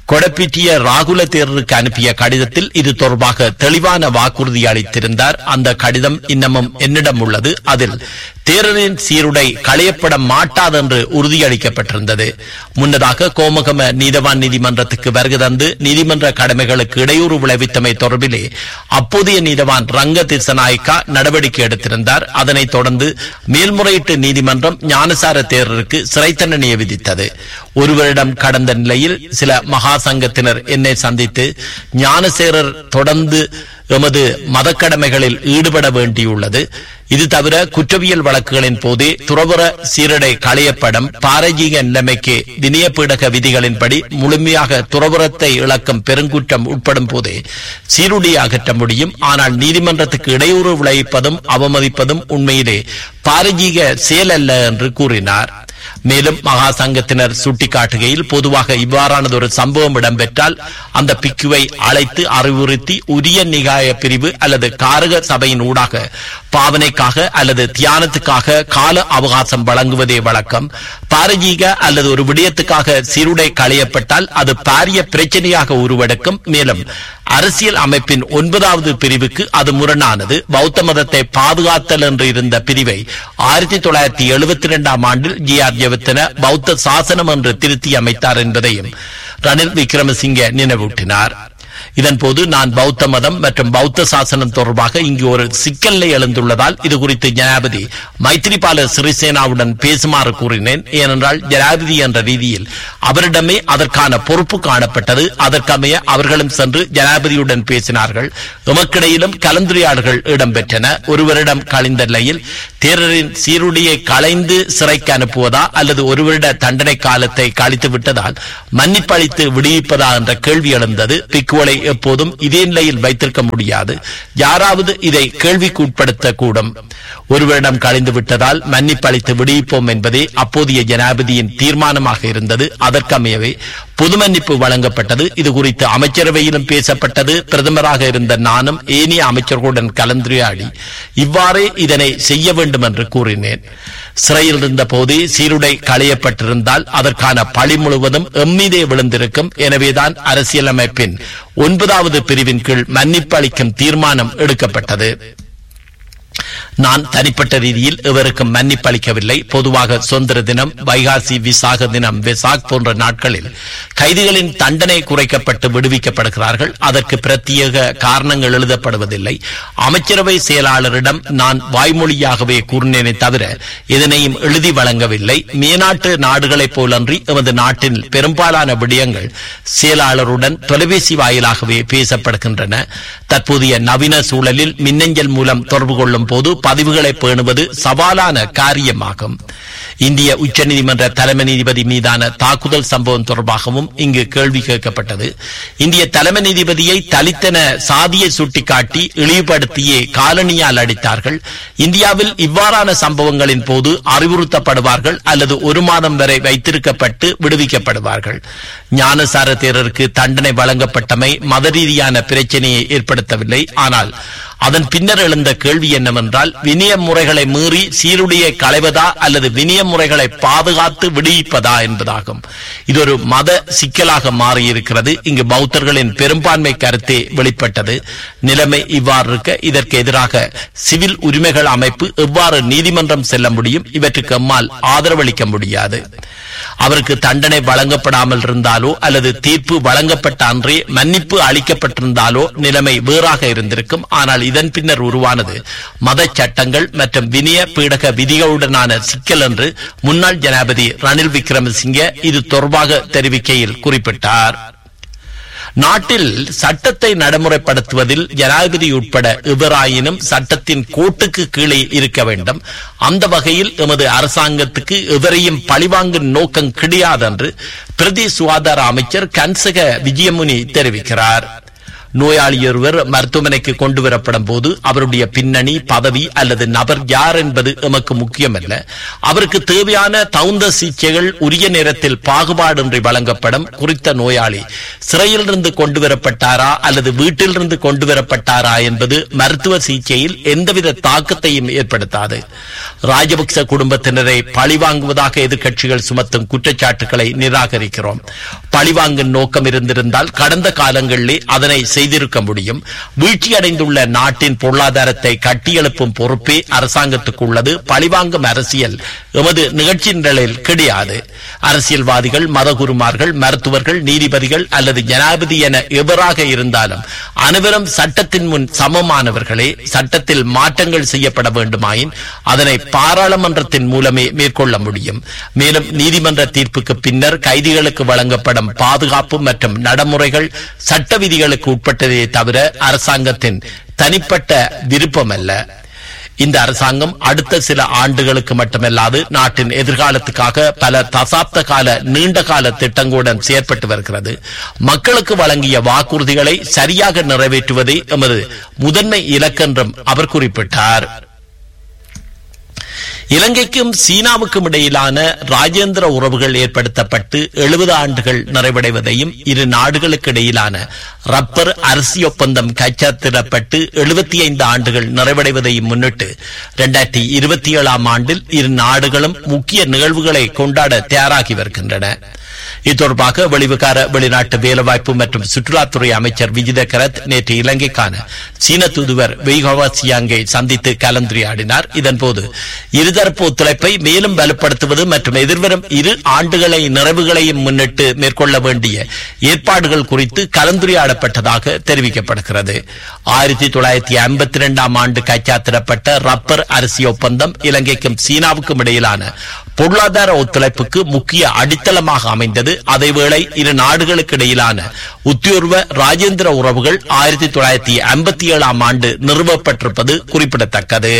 கொடப்பிட்டிய ராகுல தேரருக்கு அனுப்பிய கடிதத்தில் இது தொடர்பாக தெளிவான வாக்குறுதி அளித்திருந்தார். அந்த கடிதம் இன்னமும் என்னிடம் உள்ளது. அதில் தேரரின் சீருடை களையப்பட மாட்டாது என்று உறுதியளிக்கப்பட்டிருந்தது. முன்னதாக கோமகம நீதவான் நீதிமன்றத்துக்கு வருகை தந்து நீதிமன்ற கடமைகளுக்கு இடையூறு விளைவித்தமை தொடர்பிலே அப்போதைய நீதவான் ரங்க திசநாயக்கா நடவடிக்கை எடுத்திருந்தார். அதனைத் தொடர்ந்து மேல்முறையீட்டு நீதிமன்றம் ஞானசார தேரருக்கு சிறை தண்டனையை விதித்தது. ஒரு வருடம் கடந்த நிலையில் சில மகா சங்கத்தினர் என்னை சந்தித்து ஞானசேரர் தொடர்ந்து எமது மதக்கடமைகளில் ஈடுபட வேண்டியுள்ளது, இது தவிர குற்றவியல் வழக்குகளின் போதே துறவற சீரடை களையப்படும் பாரஜீக நிலைமைக்கு வினயப்பீடக விதிகளின்படி முழுமையாக துறவரத்தை இழக்கும் பெருங்குற்றம் உட்படும் போதே சீருடையை அகற்ற முடியும். ஆனால் நீதிமன்றத்துக்கு இடையூறு விளைவிப்பதும் அவமதிப்பதும் உண்மையிலே பாரஜீக செயல் அல்ல என்று கூறினார். மேலும் மகா சங்கத்தினர் சுட்டிக்காட்டுகையில் பொதுவாக இவ்வாறானது ஒரு சம்பவம் இடம்பெற்றால் அந்த பிக்குவை அழைத்து அறிவுறுத்தி உரிய நிகாய பிரிவு அல்லது காரக சபையின் ஊடாக பாவனைக்காக அல்லது தியானத்துக்காக கால அவகாசம் வழங்குவதே வழக்கம். பாரஜீக அல்லது ஒரு விடயத்துக்காக சீருடை களையப்பட்டால் அது பாரிய பிரச்சனையாக உருவெடுக்கும். மேலும் அரசியல் அமைப்பின் ஒன்பதாவது பிரிவுக்கு அது முரணானது. பௌத்த மதத்தை பாதுகாத்தல் என்று இருந்த பிரிவை ஆயிரத்தி தொள்ளாயிரத்தி எழுபத்தி இரண்டாம் ஆண்டில் ஜி ஆர் ஜெயவர்தன பௌத்த சாசனம் என்று திருத்தி அமைத்தார் என்பதையும் ரணில் விக்ரமசிங்கே நினைவூட்டினார். இதன்போது நான் பௌத்த மதம் மற்றும் பௌத்த சாசனம் தொடர்பாக இங்கு ஒரு சிக்கலை எழுந்துள்ளதால் இது குறித்து ஜனாதிபதி மைத்ரிபால சிறிசேனாவுடன் பேசுமாறு கூறினேன். ஏனென்றால் ஜனாதிபதி என்ற ரீதியில் அவரிடமே அதற்கான பொறுப்பு காணப்பட்டது. அதற்கமைய அவர்களும் சென்று ஜனாதிபதியுடன் பேசினார்கள். எமக்கிடையிலும் கலந்துரையாடல்கள் இடம்பெற்றன. ஒருவரிடம் கழிந்த நிலையில் தேரரின் சீருடையை களைந்து சிறைக்கு அனுப்புவதா அல்லது ஒருவரிட தண்டனை காலத்தை கழித்து விட்டதால் மன்னிப்பளித்து விடுவிப்பதா என்ற கேள்வி எழுந்தது. பிக்குவலை எப்போதும் இதே நிலையில் வைத்திருக்க முடியாது. யாராவது இதை கேள்விக்கு உட்படுத்தக்கூடும். ஒருவரிடம் கழிந்து விட்டதால் மன்னிப்பளித்து விடுவிப்போம் என்பதே அப்போதைய ஜனாதிபதியின் தீர்மானமாக இருந்தது. அதற்கமையவே பொது மன்னிப்பு வழங்கப்பட்டது. இது குறித்து அமைச்சரவையிலும் பேசப்பட்டது. பிரதமராக இருந்த நானும் ஏனைய அமைச்சர்களுடன் கலந்துரையாடி இவ்வாறே இதனை செய்ய வேண்டும் என்று கூறினேன். சிறையில் இருந்த போதே சீருடை களையப்பட்டிருந்தால் அதற்கான பழி முழுவதும் எம்மீதே விழுந்திருக்கும். எனவேதான் அரசியலமைப்பின் ஒன்பதாவது பிரிவின் கீழ் மன்னிப்பு அளிக்கும் தீர்மானம் எடுக்கப்பட்டது. நான் தனிப்பட்ட ரீதியில் இவருக்கும் மன்னிப்பு அளிக்கவில்லை. பொதுவாக சுதந்திர தினம், வைகாசி விசாக தினம், வெசாக் போன்ற நாட்களில் கைதிகளின் தண்டனை குறைக்கப்பட்டு விடுவிக்கப்படுகிறார்கள். அதற்கு பிரத்யேக காரணங்கள் எழுதப்படுவதில்லை. அமைச்சரவை செயலாளரிடம் நான் வாய்மொழியாகவே கூறினேனே தவிர இதனையும் எழுதி வழங்கவில்லை. மேநாட்டு நாடுகளைப் போலன்றி எமது நாட்டின் பெரும்பாலான விடயங்கள் செயலாளருடன் தொலைபேசி வாயிலாகவே பேசப்படுகின்றன. தற்போதைய நவீன சூழலில் மின்னஞ்சல் மூலம் தொடர்பு கொள்ளும் போது பதிவுகளை பேணுவது சவாலான காரியமாகும். இந்திய உச்சநீதிமன்ற தலைமை நீதிபதி மீதான தாக்குதல் சம்பவம் தொடர்பாகவும் இங்கு கேள்வி கேட்கப்பட்டது. இந்திய தலைமை நீதிபதியை தலித்தென சாதியை சுட்டிக்காட்டி இழிவுபடுத்தியே காலணியால் அடித்தார்கள். இந்தியாவில் இவ்வாறான சம்பவங்களின் போது அறிவுறுத்தப்படுவார்கள் அல்லது ஒரு மாதம் வரை வைத்திருக்கப்பட்டு விடுவிக்கப்படுவார்கள். ஞானசார தேரருக்கு தண்டனை வழங்கப்பட்டமை மத ரீதியான பிரச்சனையை ஏற்படுத்தவில்லை. ஆனால் அதன் பின்னர் எழுந்த கேள்வி என்னவென்றால் வினய முறைகளை மீறி சீருடையை களைவதா அல்லது வினய முறைகளை பாதுகாத்து விடுவிப்பதா என்பதாகும். இது ஒரு மத சிக்கலாக மாறியிருக்கிறது. இங்கு பௌத்தர்களின் பெரும்பான்மை கருத்தே வெளிப்பட்டது. நிலைமை இவ்வாறு இருக்க இதற்கு எதிராக சிவில் உரிமைகள் அமைப்பு எவ்வாறு நீதிமன்றம் செல்ல முடியும்? இவற்றுக்கு எம்மால் ஆதரவளிக்க முடியாது. அவருக்கு தண்டனை வழங்கப்படாமல் இருந்தாலோ அல்லது தீர்ப்பு வழங்கப்பட்ட அன்றே மன்னிப்பு அளிக்கப்பட்டிருந்தாலோ நிலைமை வேறாக இருந்திருக்கும். ஆனால் இதன் பின்னர் உருவானது மத சட்டங்கள் மற்றும் வினய பீடக விதிகளுடனான சிக்கல் என்று முன்னாள் ஜனாதிபதி ரணில் விக்ரமசிங்கே இது தொடர்பாக தெரிவிக்கையில் குறிப்பிட்டார். நாட்டில் சட்டத்தை நடைமுறைப்படுத்துவதில் ஜனாதிபதி உட்பட எவராயினும் சட்டத்தின் கோட்டுக்கு கீழே இருக்க வேண்டும். அந்த வகையில் எமது அரசாங்கத்துக்கு எவரையும் பழிவாங்கும் நோக்கம் கிடையாது என்று பிரதி சுகாதார அமைச்சர் கன்சக விஜயமுனி தெரிவிக்கிறார். நோயாளியொருவர் மருத்துவமனைக்கு கொண்டு வரப்படும் போது அவருடைய பின்னணி, பதவி அல்லது நபர் யார் என்பது எமக்கு முக்கியமல்ல. அவருக்கு தேவையான தகுந்த சிகிச்சைகள் உரிய நேரத்தில் பாகுபாடின்றி வழங்கப்படும். குறித்த நோயாளி சிறையிலிருந்து கொண்டு வரப்பட்டாரா அல்லது வீட்டிலிருந்து கொண்டு வரப்பட்டாரா என்பது மருத்துவ சிகிச்சையில் எந்தவித தாக்கத்தையும் ஏற்படுத்தாது. ராஜபக்ச குடும்பத்தினரை பழிவாங்குவதாக எதிர்க்கட்சிகள் சுமத்தும் குற்றச்சாட்டுகளை நிராகரிக்கிறோம். பழிவாங்கும் நோக்கம் இருந்திருந்தால் கடந்த காலங்களிலே அதனை செய்திருக்க முடியும். வீழ்ச்சியடைந்துள்ள நாட்டின் பொருளாதாரத்தை கட்டியெழுப்பும் பொறுப்பே அரசாங்கத்துக்கு உள்ளது. பழிவாங்கும் அரசியல் எமது நிகழ்ச்சி நிரலில் கிடையாது. அரசியல்வாதிகள், மதகுருமார்கள், மருத்துவர்கள், நீதிபதிகள் அல்லது ஜனாதிபதி என எவராக இருந்தாலும் அனைவரும் சட்டத்தின் முன் சமமானவர்களே. சட்டத்தில் மாற்றங்கள் செய்யப்பட வேண்டுமாயின் அதனை பாராளுமன்றத்தின் மூலமே மேற்கொள்ள முடியும். மேலும் நீதிமன்ற தீர்ப்புக்கு பின்னர் கைதிகளுக்கு வழங்கப்படும் பாதுகாப்பு மற்றும் நடைமுறைகள் சட்ட விதிகளுக்கு உட்பட்டதே தவிர அரசாங்கத்தின் தனிப்பட்ட விருப்பமல்ல. இந்த அரசாங்கம் அடுத்த சில ஆண்டுகளுக்கு மட்டுமல்லாது நாட்டின் எதிர்காலத்துக்காக பல தசாப்த கால நீண்டகால திட்டங்களுடன் செயற்பட்டு வருகிறது. மக்களுக்கு வழங்கிய வாக்குறுதிகளை சரியாக நிறைவேற்றுவதே எமது முதன்மை இலக்கென்றும் அவர் குறிப்பிட்டார். இலங்கைக்கும் சீனாவுக்கும் இடையிலான ராஜேந்திர உறவுகள் ஏற்படுத்தப்பட்டு எழுபது ஆண்டுகள் நிறைவடைவதையும் இரு நாடுகளுக்கு இடையிலான ரப்பர் அரிசி ஒப்பந்தம் கைச்சாத்திடப்பட்டு எழுபத்தி ஐந்து ஆண்டுகள் நிறைவடைவதையும் முன்னிட்டு இரண்டாயிரத்தி இருபத்தி ஏழாம் ஆண்டில் இரு நாடுகளும் முக்கிய நிகழ்வுகளை கொண்டாட தயாராகி வருகின்றன. இது தொடர்பாக வெளிவிகார வெளிநாட்டு வேலைவாய்ப்பு மற்றும் சுற்றுலாத்துறை அமைச்சர் விஜித கரத் நேற்று இலங்கைக்கான சீன தூதுவர் வெய்ஹவா சியாங்கை சந்தித்து கலந்துரையாடினார். இதன்போது இருதரப்பு ஒத்துழைப்பை மேலும் வலுப்படுத்துவது மற்றும் எதிர்வரும் இரு ஆண்டுகளை நிறைவுகளையும் முன்னிட்டு மேற்கொள்ள வேண்டிய ஏற்பாடுகள் குறித்து கலந்துரையாடப்பட்டதாக தெரிவிக்கப்படுகிறது. ஆயிரத்தி தொள்ளாயிரத்தி ஐம்பத்தி இரண்டாம் ஆண்டு கைச்சாத்திடப்பட்ட ரப்பர் அரிசி ஒப்பந்தம் இலங்கைக்கும் சீனாவுக்கும் இடையிலான பொருளாதார ஒத்துழைப்புக்கு முக்கிய அடித்தளமாக அமைந்தது. அதேவேளை இரு நாடுகளுக்கு இடையிலான உத்தியோர்வ ராஜேந்திர உறவுகள் ஆயிரத்தி தொள்ளாயிரத்தி ஐம்பத்தி ஏழாம் ஆண்டு நிறுவப்பட்டிருப்பது குறிப்பிடத்தக்கது.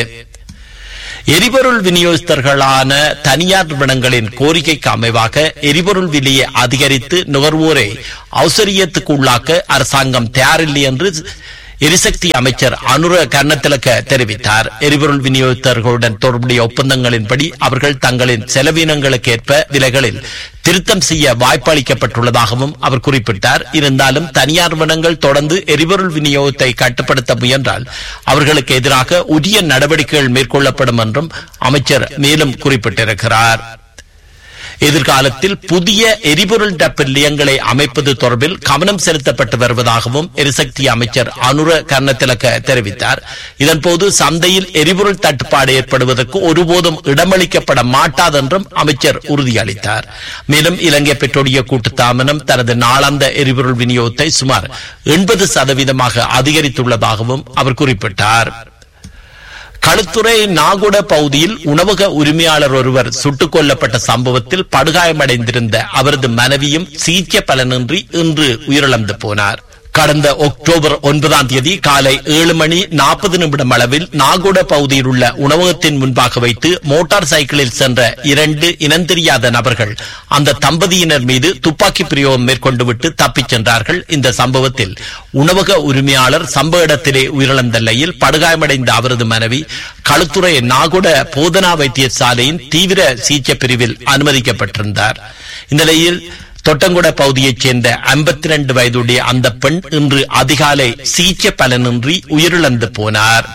எரிபொருள் விநியோகஸ்தர்களான தனியார் நிறுவனங்களின் கோரிக்கைக்கு அமைவாக எரிபொருள் விலையை அதிகரித்து நுகர்வோரை அவசரியத்துக்கு உள்ளாக்க அரசாங்கம் தயாரில்லை என்று எரிசக்தி அமைச்சர் அனுர கர்ணத்திலக்க தெரிவித்தார். எரிபொருள் விநியோகஸ்தர்களுடன் தொடர்புடைய ஒப்பந்தங்களின்படி அவர்கள் தங்களின் செலவினங்களுக்கு ஏற்ப விலைகளில் திருத்தம் செய்ய வாய்ப்பு அளிக்கப்பட்டுள்ளதாகவும் அவர் குறிப்பிட்டார். இருந்தாலும் தனியார் நிறுவனங்கள் தொடர்ந்து எரிபொருள் விநியோகத்தை கட்டுப்படுத்த முயன்றால் அவர்களுக்கு எதிராக உரிய நடவடிக்கைகள் மேற்கொள்ளப்படும் என்றும் அமைச்சர் மேலும் குறிப்பிட்டிருக்கிறார். எதிர்காலத்தில் புதிய எரிபொருள் டெப்போ நிலையங்களை அமைப்பது தொடர்பில் கவனம் செலுத்தப்பட்டு வருவதாகவும் எரிசக்தி அமைச்சர் அனுர கர்ணத்திலக்க தெரிவித்தார். இதன்போது சந்தையில் எரிபொருள் தட்டுப்பாடு ஏற்படுவதற்கு ஒருபோதும் இடமளிக்கப்பட மாட்டாது என்றும் அமைச்சர் உறுதியளித்தார். மேலும் இலங்கை பெட்ரோலிய கூட்டுத்தாபனம் தனது நாளாந்த எரிபொருள் விநியோகத்தை சுமார் எண்பது சதவீதமாக அதிகரித்துள்ளதாகவும் அவர் குறிப்பிட்டார். களுத்துறை நாகுட பகுதியில் உணவக உரிமையாளர் ஒருவர் சுட்டுக் கொல்லப்பட்ட சம்பவத்தில் படுகாயமடைந்திருந்த அவரது மனைவியும் சிகிச்சை பலனின்றி இன்று உயிரிழந்து போனார். கடந்த அக்டோபர் ஒன்பதாம் தேதி காலை ஏழு மணி நாற்பது நிமிடம் அளவில் நாகுட பகுதியில் உள்ள உணவகத்தின் முன்பாக வைத்து மோட்டார் சைக்கிளில் சென்ற இரண்டு இனந்தெரியாத நபர்கள் அந்த தம்பதியினர் மீது துப்பாக்கி பிரயோகம் மேற்கொண்டு விட்டு தப்பிச் சென்றார்கள். இந்த சம்பவத்தில் உணவக உரிமையாளர் சம்பவ இடத்திலே உயிரிழந்த நிலையில் படுகாயமடைந்த அவரது மனைவி களுத்துறை நாகுட போதனா வைத்தியசாலையின் தீவிர சிகிச்சை பிரிவில் அனுமதிக்கப்பட்டிருந்தார். இந்த நிலையில் தொட்டங்குட பகுதியைச் சேர்ந்த ஐம்பத்தி இரண்டு வயதுடைய அந்த பெண் இன்று அதிகாலை சிகிச்சை பலனின்றி உயிரிழந்து போனார்.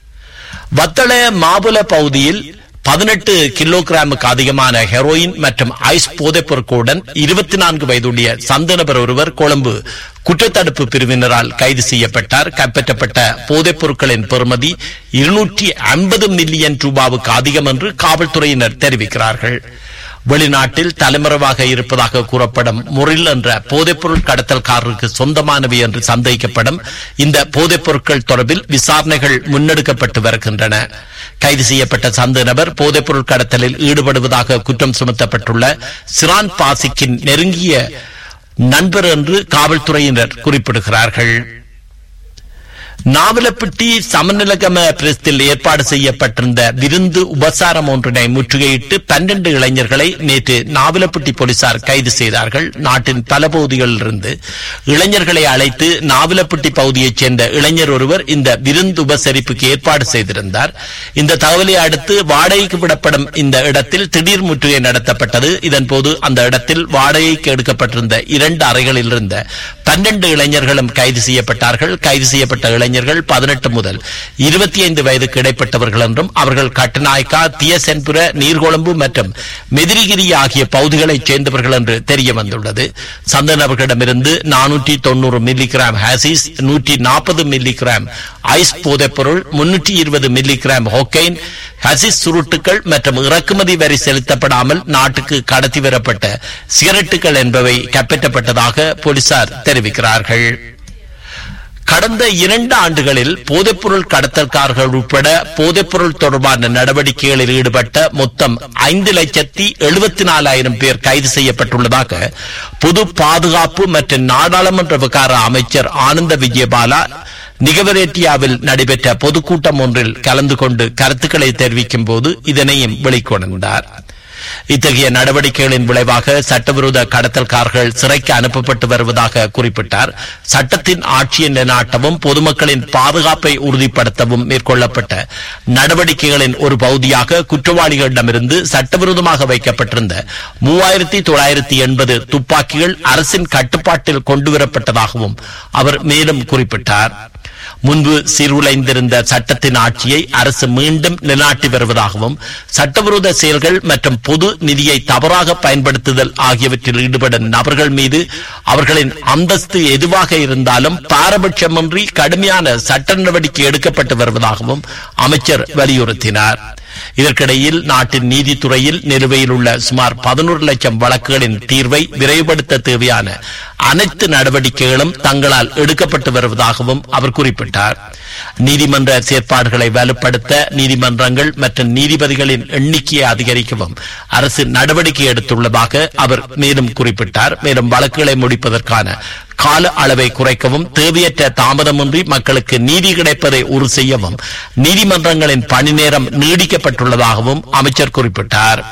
வத்தள மாபுல பகுதியில் பதினெட்டு கிலோகிராமுக்கு அதிகமான ஹெரோயின் மற்றும் ஐஸ் போதைப் பொருட்களுடன் இருபத்தி நான்கு வயதுடைய சந்த நபர் ஒருவர் கொழும்பு குற்றத்தடுப்பு பிரிவினரால் கைது செய்யப்பட்டார். கைப்பற்றப்பட்ட போதைப் பொருட்களின் பெறுமதி இருநூற்றி ஐம்பது மில்லியன் ரூபாவுக்கு அதிகம் என்று காவல்துறையினர் தெரிவிக்கிறார்கள். வெளிநாட்டில் தலைமறைவாக இருப்பதாக கூறப்படும் முரில் என்ற போதைப்பொருள் கடத்தல்காரருக்கு சொந்தமானவை என்று சந்தேகிக்கப்படும் இந்த போதைப் பொருட்கள் தொடர்பில் விசாரணைகள் முன்னெடுக்கப்பட்டு வருகின்றன. கைது செய்யப்பட்ட சந்த நபர் போதைப்பொருள் கடத்தலில் ஈடுபடுவதாக குற்றம் சுமத்தப்பட்டுள்ள சிரான் பாசிக்கின் நெருங்கிய நண்பர் என்று காவல்துறையினர் குறிப்பிடுகிறார்கள். நாவலப்பிட்டி சமநிலகம பிரஸ்தில் ஏற்பாடு செய்யப்பட்டிருந்த விருந்து உபசாரம் ஒன்றினை முற்றுகையிட்டு பன்னிரண்டு இளைஞர்களை நேற்று நாவலப்பிட்டி போலீசார் கைது செய்தார்கள். நாட்டின் பல பகுதிகளிலிருந்து இளைஞர்களை அழைத்து நாவலப்பிட்டி பகுதியைச் சேர்ந்த இளைஞர் ஒருவர் இந்த விருந்து உபசரிப்புக்கு ஏற்பாடு செய்திருந்தார். இந்த தகவலை அடுத்து வாடகைக்கு விடப்படும் இந்த இடத்தில் திடீர் முற்றுகை நடத்தப்பட்டது. இதன்போது அந்த இடத்தில் வாடகைக்கு எடுக்கப்பட்டிருந்த இரண்டு அறைகளில் இருந்த பன்னிரண்டு இளைஞர்களும் கைது செய்யப்பட்டார்கள். கைது செய்யப்பட்ட இளைஞர்கள் பதினெட்டு முதல் இருபத்தி ஐந்து வயதுக்கு இடைப்பட்டவர்கள் என்றும் அவர்கள் கட்டநாயக்கா, தியசென்புர, நீர்கொழும்பு மற்றும் மெதிரிகிரி ஆகிய பகுதிகளைச் சேர்ந்தவர்கள் என்று தெரிய வந்துள்ளது. சந்த நபர்களிடமிருந்து நானூற்றி தொண்ணூறு மில்லி கிராம் ஹாசிஸ், நூற்றி நாற்பது மில்லி கிராம் ஐஸ் போதைப்பொருள், முன்னூற்றி இருபது மில்லி கிராம் ஹோக்கைன், ஹசிஸ் சுருட்டுகள் மற்றும் இறக்குமதி வரி செலுத்தப்படாமல் நாட்டுக்கு கடத்தி வரப்பட்ட சிகரெட்டுகள் என்பவை கைப்பற்றப்பட்டதாக போலீசார் தெரிவிக்கிறார்கள். கடந்த இரண்டு ஆண்டுகளில் போதைப்பொருள் கடத்தல்காரர்கள் உட்பட போதைப்பொருள் தொடர்பான நடவடிக்கைகளில் ஈடுபட்ட மொத்தம் ஐந்து லட்சத்தி எழுபத்தி நாலாயிரம் பேர் கைது செய்யப்பட்டுள்ளதாக பொது பாதுகாப்பு மற்றும் நாடாளுமன்ற விவகார அமைச்சர் ஆனந்த விஜயபாலா நிகவரேட்டியாவில் நடைபெற்ற பொதுக்கூட்டம் ஒன்றில் கலந்து கொண்டு கருத்துக்களை தெரிவிக்கும் போது இதனையும் வெளிக்கொணர்ந்தார். இத்தகைய நடவடிக்கைகளின் விளைவாக சட்டவிரோத கடத்தல்காரர்கள் சிறைக்கு அனுப்பப்பட்டு வருவதாக குறிப்பிட்டார். சட்டத்தின் ஆட்சியை நிலைநாட்டவும் பொதுமக்களின் பாதுகாப்பை உறுதிப்படுத்தவும் மேற்கொள்ளப்பட்ட நடவடிக்கைகளின் ஒரு பகுதியாக குற்றவாளிகளிடமிருந்து சட்டவிரோதமாக வைக்கப்பட்டிருந்த மூவாயிரத்தி தொள்ளாயிரத்தி எண்பது துப்பாக்கிகள் அரசின் கட்டுப்பாட்டில் கொண்டுவரப்பட்டதாகவும் அவர் மேலும் குறிப்பிட்டார். முன்பு சீர்குலைந்திருந்த சட்டத்தின் ஆட்சியை அரசு மீண்டும் நிலைநாட்டி வருவதாகவும் சட்டவிரோத செயல்கள் மற்றும் பொது நிதியை தவறாக பயன்படுத்துதல் ஆகியவற்றில் ஈடுபடும் நபர்கள் மீது அவர்களின் அந்தஸ்து எதுவாக இருந்தாலும் பாரபட்சமின்றி கடுமையான சட்ட நடவடிக்கை எடுக்கப்பட்டு வருவதாகவும் அமைச்சர் வலியுறுத்தினார். இதற்கிடையில் நாட்டின் நீதித்துறையில் நிலுவையில் உள்ள சுமார் பதினோரு லட்சம் வழக்குகளின் தீர்வை விரைவுபடுத்த தேவையான அனைத்து நடவடிக்கைகளும் தங்களால் எடுக்கப்பட்டு வருவதாகவும் அவர் குறிப்பிட்டார். நீதிமன்ற செயற்பாடுகளை வலுப்படுத்த நீதிமன்றங்கள் மற்றும் நீதிபதிகளின் எண்ணிக்கையை அதிகரிக்கவும் அரசு நடவடிக்கை எடுத்துள்ளதாக அவர் மேலும் குறிப்பிட்டார். மேலும் வழக்குகளை முடிப்பதற்கான கால அளவை குறைக்கவும் தேவையற்ற தாமதமின்றி மக்களுக்கு நீதி கிடைப்பதை உறுதி செய்யவும் நீதிமன்றங்களின் பணி நேரம் நீடிக்கப்பட்டுள்ளதாகவும் அமைச்சர் குறிப்பிட்டார்.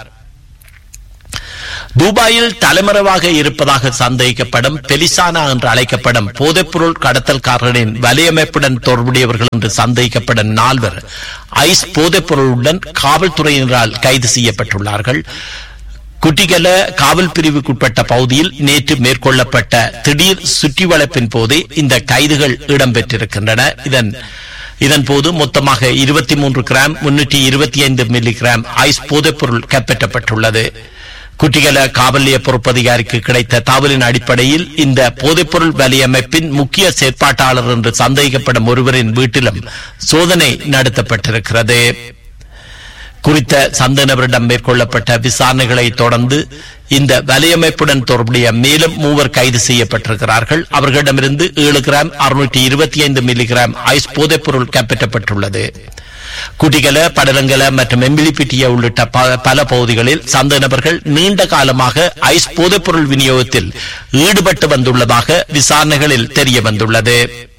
துபாயில் தலைமறைவாக இருப்பதாக சந்தேகிக்கப்படும் பெலிசானா என்று அழைக்கப்படும் போதைப்பொருள் கடத்தல்காரர்களின் வலையமைப்புடன் தொடர்புடையவர்கள் என்று சந்தேகிக்கப்படும் நால்வர் ஐஸ் போதைப்பொருளுடன் காவல்துறையினரால் கைது செய்யப்பட்டுள்ளார்கள். குட்டிகல காவல் பிரிவுக்குட்பட்ட பகுதியில் நேற்று மேற்கொள்ளப்பட்ட திடீர் சுற்றி வளைப்பின் போதே இந்த கைதுகள் இடம்பெற்றிருக்கின்றன. இதன் இதன்போது மொத்தமாக இருபத்தி மூன்று கிராம் முன்னூற்றி இருபத்தி ஐந்து மில்லி கிராம் ஐஸ் போதைப்பொருள் கைப்பற்றப்பட்டுள்ளது. குட்டிகல காவல் நிலைய பொறுப்பதிகாரிக்கு கிடைத்த தகவலின் அடிப்படையில் இந்த போதைப்பொருள் வலையமைப்பின் முக்கிய செயற்பாட்டாளர் என்று சந்தேகிக்கப்படும் ஒருவரின் வீட்டிலும் சோதனை நடத்தப்பட்டிருக்கிறது. குறித்த சந்த நபரிடம் மேற்கொள்ளப்பட்ட விசாரணைகளை தொடர்ந்து இந்த வலையமைப்புடன் தொடர்புடைய மேலும் மூவர் கைது செய்யப்பட்டிருக்கிறார்கள். அவர்களிடமிருந்து ஏழு கிராம் அறுநூற்றி இருபத்தி ஐந்து மில்லி கிராம் ஐஸ் போதைப்பொருள் கைப்பற்றப்பட்டுள்ளது. குட்டிகல, படலங்கல மற்றும் எம்பிலிப்பிட்டிய உள்ளிட்ட பல பகுதிகளில் சந்த நபர்கள் நீண்ட காலமாக ஐஸ் போதைப்பொருள் விநியோகத்தில் ஈடுபட்டு வந்துள்ளதாக விசாரணைகளில் தெரிய வந்துள்ளது.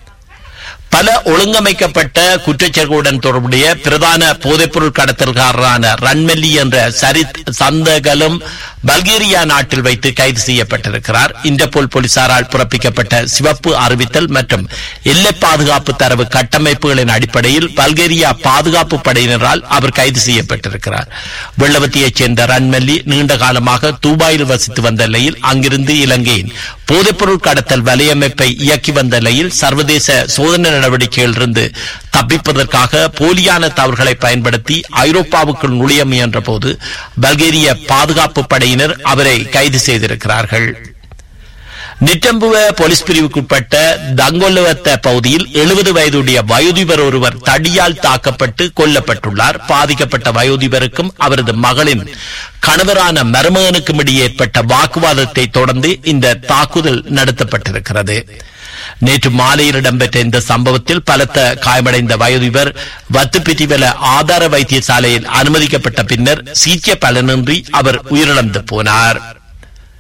பல ஒழுங்கமைக்கப்பட்ட குற்றச்செயல்களுடன் தொடர்புடைய பிரதான போதைப்பொருள் கடத்தல்காரரான ரன்மெல்லி என்ற சரித் சந்தகலும் பல்கேரியா நாட்டில் வைத்து கைது செய்யப்பட்டிருக்கிறார். இன்டர்போல் போலீசாரால் பிறப்பிக்கப்பட்ட சிவப்பு அறிவித்தல் மற்றும் எல்லை பாதுகாப்பு தரவு கட்டமைப்புகளின் அடிப்படையில் பல்கேரியா பாதுகாப்பு படையினரால் அவர் கைது செய்யப்பட்டிருக்கிறார். வெள்ளவத்தியைச் சேர்ந்த ரன்மெல்லி நீண்ட காலமாக துபாயில் வசித்து வந்த நிலையில் அங்கிருந்து இலங்கையின் போதைப்பொருள் கடத்தல் வலையமைப்பை இயக்கி வந்த நிலையில் சர்வதேச சோதனை நடவடிக்கையிலிருந்து தப்பிப்பதற்காக போலியான தவறுகளை பயன்படுத்தி ஐரோப்பாவுக்குள் நுழைய முயன்ற போது பல்கேரிய பாதுகாப்பு படையினர் அவரை கைது செய்திருக்கிறார்கள். நிட்டம்புவ போலீஸ் பிரிவுக்குட்பட்ட தங்கொல்லவத்த பகுதியில் எழுபது வயதுடைய வயோதிபர் ஒருவர் தடியால் தாக்கப்பட்டு கொல்லப்பட்டுள்ளார். பாதிக்கப்பட்ட வயோதிபருக்கும் அவரது மகளின் கணவரான மருமகனுக்கும் இடையே ஏற்பட்ட வாக்குவாதத்தை தொடர்ந்து இந்த தாக்குதல் நடத்தப்பட்டிருக்கிறது. நேற்று மாலையில் இடம்பெற்ற இந்த சம்பவத்தில் பலத்த காயமடைந்த வயோதிபர் வத்துப்பிட்டிவல ஆதார வைத்தியசாலையில் அனுமதிக்கப்பட்ட பின்னர் சிகிச்சை பலனின்றி அவர் உயிரிழந்து போனார்.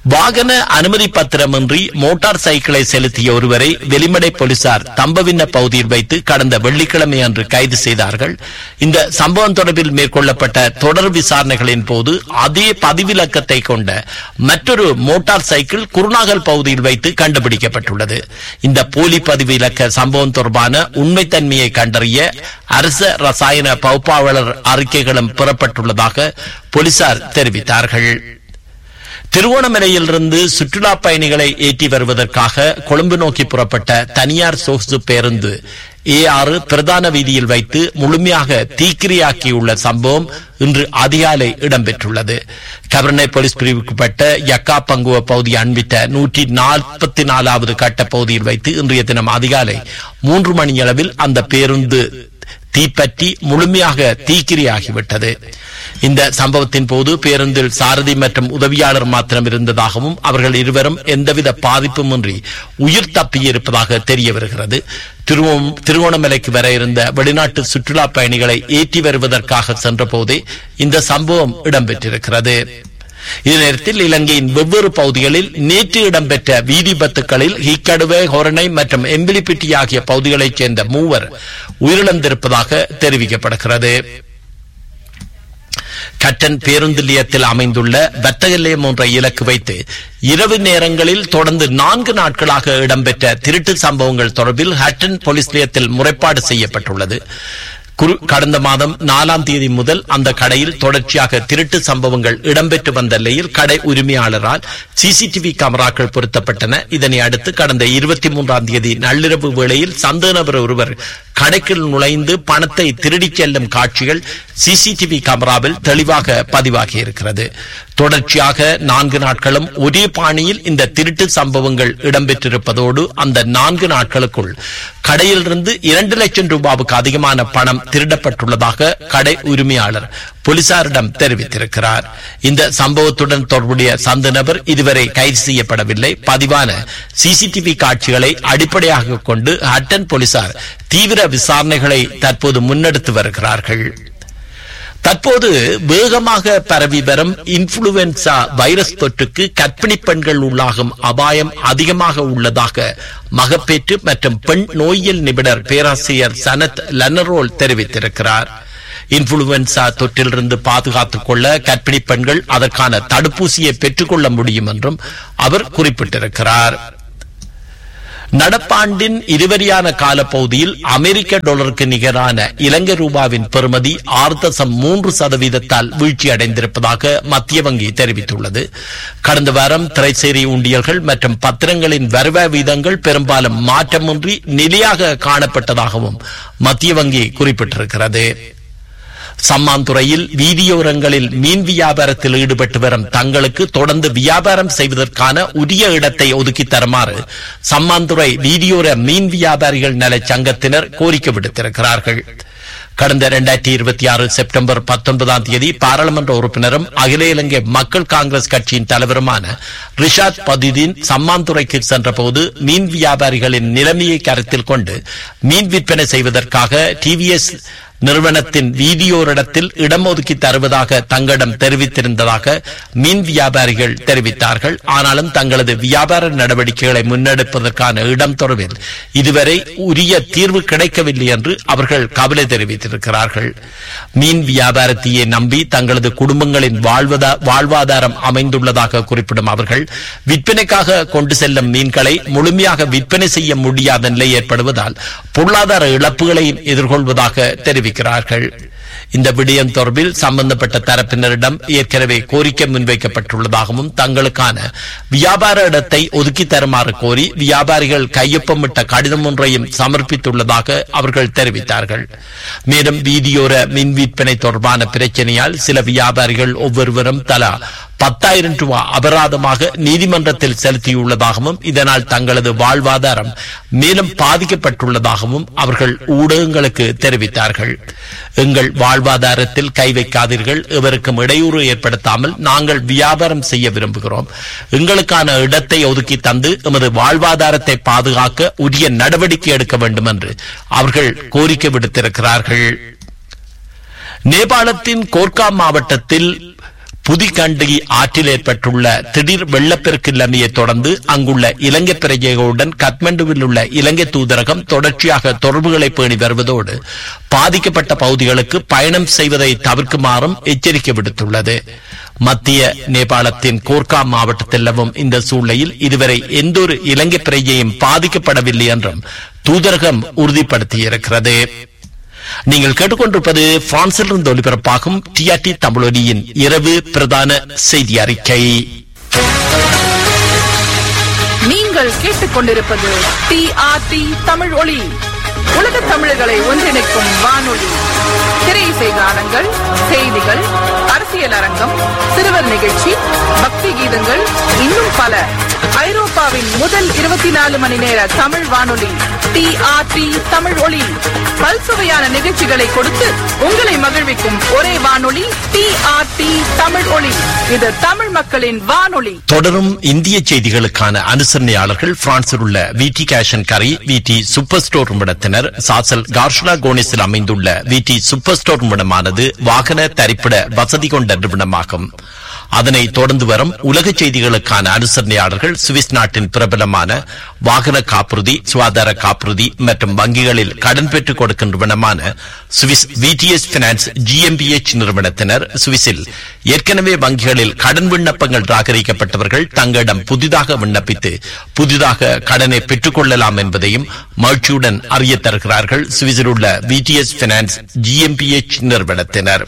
வாகன அனுமதி பத்திரமின்றி மோட்டார் சைக்கிளை செலுத்திய ஒருவரை வெலிமடை போலீசார் தம்பவின்ன பகுதியில் வைத்து கடந்த வெள்ளிக்கிழமை அன்று கைது செய்தார்கள். இந்த சம்பவம் தொடர்பில் மேற்கொள்ளப்பட்ட தொடர் விசாரணைகளின் போது அதே பதிவிலக்கத்தை கொண்ட மற்றொரு மோட்டார் சைக்கிள் குருநாகல் பகுதியில் வைத்து கண்டுபிடிக்கப்பட்டுள்ளது. இந்த போலி பதிவு இலக்க சம்பவம் தொடர்பான உண்மைத்தன்மையை கண்டறிய அரச ரசாயன பகுப்பாளர் அறிக்கைகளும் பெறப்பட்டுள்ளதாக போலீசார் தெரிவித்தார்கள். திருவோணமலையிலிருந்து சுற்றுலா பயணிகளை ஏற்றி வருவதற்காக கொழும்பு நோக்கி புறப்பட்ட தனியார் சொகுசு பேருந்து ஏ ஆறு பிரதான வீதியில் வைத்து முழுமையாக தீக்கிரையாக்கியுள்ள சம்பவம் இன்று அதிகாலை இடம்பெற்றுள்ளது. கபரனை போலீஸ் பிரிவுக்குட்பட்ட யக்கா பங்குவ பகுதி அண்மித்த நூற்றி நாற்பத்தி நாலாவது கட்ட பகுதியில் வைத்து இன்றைய தினம் அதிகாலை மூன்று மணியளவில் அந்த பேருந்து தீப்பற்றி முழுமையாக தீக்கிரையாகிவிட்டது. இந்த சம்பவத்தின் போது பேருந்தில் சாரதி மற்றும் உதவியாளர் மாத்திரம் இருந்ததாகவும் அவர்கள் இருவரும் எந்தவித பாதிப்புமின்றி உயிர் தப்பியிருப்பதாக தெரிய வருகிறது. திருவோணமலைக்கு வர இருந்த வெளிநாட்டு சுற்றுலா பயணிகளை ஏற்றி வருவதற்காக சென்ற போதே இந்த சம்பவம் இடம்பெற்றிருக்கிறது. இதே நேரத்தில் இலங்கையின் வெவ்வேறு பகுதிகளில் நேற்று இடம்பெற்ற வீதி விபத்துகளில் ஹிக்கடுவே, ஹொரணை மற்றும் எம்பிலிப்பிட்டி ஆகிய பகுதிகளைச் சேர்ந்த மூவர் உயிரிழந்திருப்பதாக தெரிவிக்கப்படுகிறது. கட்டன் பேருந்து நிலையத்தில் அமைந்துள்ள வர்த்தக நிலையம் ஒன்றை இலக்கு வைத்து இரவு நேரங்களில் தொடர்ந்து நான்கு நாட்களாக இடம்பெற்ற திருட்டு சம்பவங்கள் தொடர்பில் ஹட்டன் போலீஸ் நிலையத்தில் முறைப்பாடு செய்யப்பட்டுள்ளது. கடந்த மாதம் நாலாம் தேதி முதல் அந்த கடையில் தொடர்ச்சியாக திருட்டு சம்பவங்கள் இடம்பெற்று வந்த நிலையில் கடை உரிமையாளரால் சிசிடிவி கேமராக்கள் பொருத்தப்பட்டன. இதனை அடுத்து கடந்த இருபத்தி மூன்றாம் தேதி நள்ளிரவு வேளையில் சந்தேக நபர் ஒருவர் கடைக்குள் நுழைந்து பணத்தை திருடிச் செல்லும் காட்சிகள் சிசிடிவி கேமராவில் தெளிவாக பதிவாகி இருக்கிறது. தொடர்ச்சியாக நான்கு நாட்களும் ஒரே பாணியில் இந்த திருட்டு சம்பவங்கள் இடம்பெற்றிருப்பதோடு அந்த நான்கு நாட்களுக்குள் கடையிலிருந்து இரண்டு லட்சம் ரூபாவுக்கு அதிகமான பணம் திருடப்பட்டுள்ளதாக கடை உரிமையாளர் போலீசாரிடம் தெரிவித்திருக்கிறார். இந்த சம்பவத்துடன் தொடர்புடைய சந்த நபர் இதுவரை கைது செய்யப்படவில்லை. பதிவான சிசிடிவி காட்சிகளை அடிப்படையாக கொண்டு ஹட்டன் போலீசார் தீவிர விசாரணைகளை தற்போது முன்னெடுத்து வருகிறார்கள். தற்போது வேகமாக பரவி வரும் இன்ஃபுளுவென்சா வைரஸ் தொற்றுக்கு கர்ப்பிணி பெண்கள் உள்ளாகும் அபாயம் அதிகமாக உள்ளதாக மகப்பேற்று மற்றும் பெண் நோயியல் நிபுணர் பேராசிரியர் சனத் லன்னரோல் தெரிவித்திருக்கிறார். இன்ஃபுளுவென்சா தொற்றிலிருந்து பாதுகாத்துக் கொள்ள கர்ப்பிணி பெண்கள் அதற்கான தடுப்பூசியை பெற்றுக் கொள்ள முடியும் என்றும் அவர் குறிப்பிட்டிருக்கிறார். நடப்பாண்டின் இருவரியான காலப்பகுதியில் அமெரிக்க டாலருக்கு நிகரான இலங்கை ரூபாவின் பெறுமதி ஆறு தசம் மூன்று சதவீதத்தால் வீழ்ச்சி அடைந்திருப்பதாக மத்திய வங்கி தெரிவித்துள்ளது. கடந்த வாரம் திரைசேரி உண்டியல்கள் மற்றும் பத்திரங்களின் வருவாய் வீதங்கள் பெரும்பாலும் மாற்றமின்றி நிலையாக காணப்பட்டதாகவும் மத்திய வங்கி குறிப்பிட்டிருக்கிறது. சம்மாந்துறையில் வீதியோரங்களில் மீன் வியாபாரத்தில் ஈடுபட்டு வரும் தங்களுக்கு தொடர்ந்து வியாபாரம் செய்வதற்கான உரிய இடத்தை ஒதுக்கி தருமாறு சம்மாந்துறை வீதியோர மீன் வியாபாரிகள் நல சங்கத்தினர் கோரிக்கை விடுத்திருக்கிறார்கள். கடந்த இரண்டாயிரத்தி இருபத்தி ஆறு செப்டம்பர் பத்தொன்பதாம் தேதி பாராளுமன்ற உறுப்பினரும் அகில இலங்கை மக்கள் காங்கிரஸ் கட்சியின் தலைவருமான ரிஷாத் பதிதீன் சம்மாந்துறைக்கு சென்றபோது மீன் வியாபாரிகளின் நிலைமையை கருத்தில் கொண்டு மீன் விற்பனை செய்வதற்காக டிவிஎஸ் நிறுவனத்தின் வீதியோரிடத்தில் இடம் ஒதுக்கி தருவதாக தங்களிடம் தெரிவித்திருந்ததாக மீன் வியாபாரிகள் தெரிவித்தார்கள். ஆனாலும் தங்களது வியாபார நடவடிக்கைகளை முன்னெடுப்பதற்கான இடம் தொடர்பில் இதுவரை உரிய தீர்வு கிடைக்கவில்லை என்று அவர்கள் கவலை தெரிவித்திருக்கிறார்கள். மீன் வியாபாரத்தையே நம்பி தங்களது குடும்பங்களின் வாழ்வாதாரம் அமைந்துள்ளதாக குறிப்பிடும் அவர்கள் விற்பனைக்காக கொண்டு செல்லும் மீன்களை முழுமையாக விற்பனை செய்ய முடியாத நிலை ஏற்படுவதால் பொருளாதார இழப்புகளையும் எதிர்கொள்வதாக தெரிவிக்கிறார்கள். இந்த விடயம் தொடர்பில் சம்பந்தப்பட்ட தரப்பினரிடம் ஏற்கனவே கோரிக்கை முன்வைக்கப்பட்டுள்ளதாகவும் தங்களுக்கான வியாபார இடத்தை ஒதுக்கி தருமாறு கோரி வியாபாரிகள் கையொப்பமிட்ட கடிதம் ஒன்றையும் சமர்ப்பித்துள்ளதாக அவர்கள் தெரிவித்தார்கள். மேலும் வீதியோர மின் விற்பனை தொடர்பான பிரச்சனையால் சில வியாபாரிகள் ஒவ்வொருவரும் தலா பத்தாயிரம் ரூபாய் அபராதமாக நீதிமன்றத்தில் செலுத்தியுள்ளதாகவும் இதனால் தங்களது வாழ்வாதாரம் மேலும் பாதிக்கப்பட்டுள்ளதாகவும் அவர்கள் ஊடகங்களுக்கு தெரிவித்தார்கள். எங்கள் வாழ்வாதாரத்தில் கை வைக்காதீர்கள், எவருக்கும் இடையூறு ஏற்படுத்தாமல் நாங்கள் வியாபாரம் செய்ய விரும்புகிறோம். எங்களுக்கான இடத்தை ஒதுக்கி தந்து எமது வாழ்வாதாரத்தை பாதுகாக்க உரிய நடவடிக்கை எடுக்க வேண்டும் என்று அவர்கள் கோரிக்கை விடுத்திருக்கிறார்கள். நேபாளத்தின் கோர்கா மாவட்டத்தில் புதிகண்டி ஆற்றில் ஏற்பட்டுள்ள திடீர் வெள்ளப்பெருக்கு நிலைமையை தொடர்ந்து அங்குள்ள இலங்கை பிரஜைகளுடன் காத்மண்டுவில் உள்ள இலங்கை தூதரகம் தொடர்ச்சியாக தொடர்புகளை பேணி வருவதோடு பாதிக்கப்பட்ட பகுதிகளுக்கு பயணம் செய்வதை தவிர்க்குமாறும் எச்சரிக்கை விடுத்துள்ளது. மத்திய நேபாளத்தின் கோர்கா மாவட்டத்தில் நிலவும் இந்த சூழ்நிலையில் இதுவரை எந்தொரு இலங்கை பிரஜையும் பாதிக்கப்படவில்லை என்றும் தூதரகம் உறுதிப்படுத்தியிருக்கிறது. நீங்கள் கேட்டுக்கொண்டிருப்பது பிரான்சிலிருந்து ஒலிபரப்பாகும் டிஆர்டி தமிழொலியின் இரவு பிரதான செய்தி அறிக்கை. நீங்கள் கேட்டுக்கொண்டிருப்பது டிஆர்டி தமிழ் ஒலி, உலக தமிழர்களை ஒன்றிணைக்கும் வானொலி. திரையிசை கானங்கள், செய்திகள், அரசியல் அரங்கம், சிறுவர் நிகழ்ச்சி, பக்தி கீதங்கள், இன்னும் பல. ஐரோப்பாவின் முதல் இருபத்தி நாலு மணி நேர தமிழ் வானொலி டிஆர்டி தமிழ் ஒலி. பல்சுவையான நிகழ்ச்சிகளை கொடுத்து உங்களை மகிழ்விக்கும் ஒரே வானொலி டிஆர்டி தமிழ் ஒலி. இது தமிழ் மக்களின் வானொலி. தொடரும் இந்திய செய்திகளுக்கான அனுசரணையாளர்கள் பிரான்சில் உள்ள விடி கேஷ் அண்ட் கரி, விடி சூப்பர் ஸ்டோர் நிறுவனத்தினர். சாசல் கார்ஷலா கோனிஸில் அமைந்துள்ள விடி சூப்பர் ஸ்டோர் நிறுவனமானது வாகன தரிப்பிட வசதி கொண்ட நிறுவனமாகும். அதனை தொடர்ந்து வரும் உலக செய்திகளுக்கான அனுசரணையாளர்கள் சுவிஸ் நாட்டின் பிரபலமான வாகன காப்புறுதி, சுகாதார காப்புறுதி மற்றும் வங்கிகளில் கடன் பெற்றுக் கொடுக்கும் நிறுவனமான சுவிஸ் விடிஎஸ் பினான்ஸ் ஜிஎம்பிஎச் நிறுவனத்தினர். சுவிஸில் ஏற்கனவே வங்கிகளில் கடன் விண்ணப்பங்கள் ராகரிக்கப்பட்டவர்கள் தங்களிடம் புதிதாக விண்ணப்பித்து புதிதாக கடனை பெற்றுக் கொள்ளலாம் என்பதையும் மகிழ்ச்சியுடன் அறிய தருகிறார்கள் சுவிஸில் உள்ள விடிஎஸ் பினான்ஸ் ஜிஎம்பிஎச் நிறுவனத்தினர்.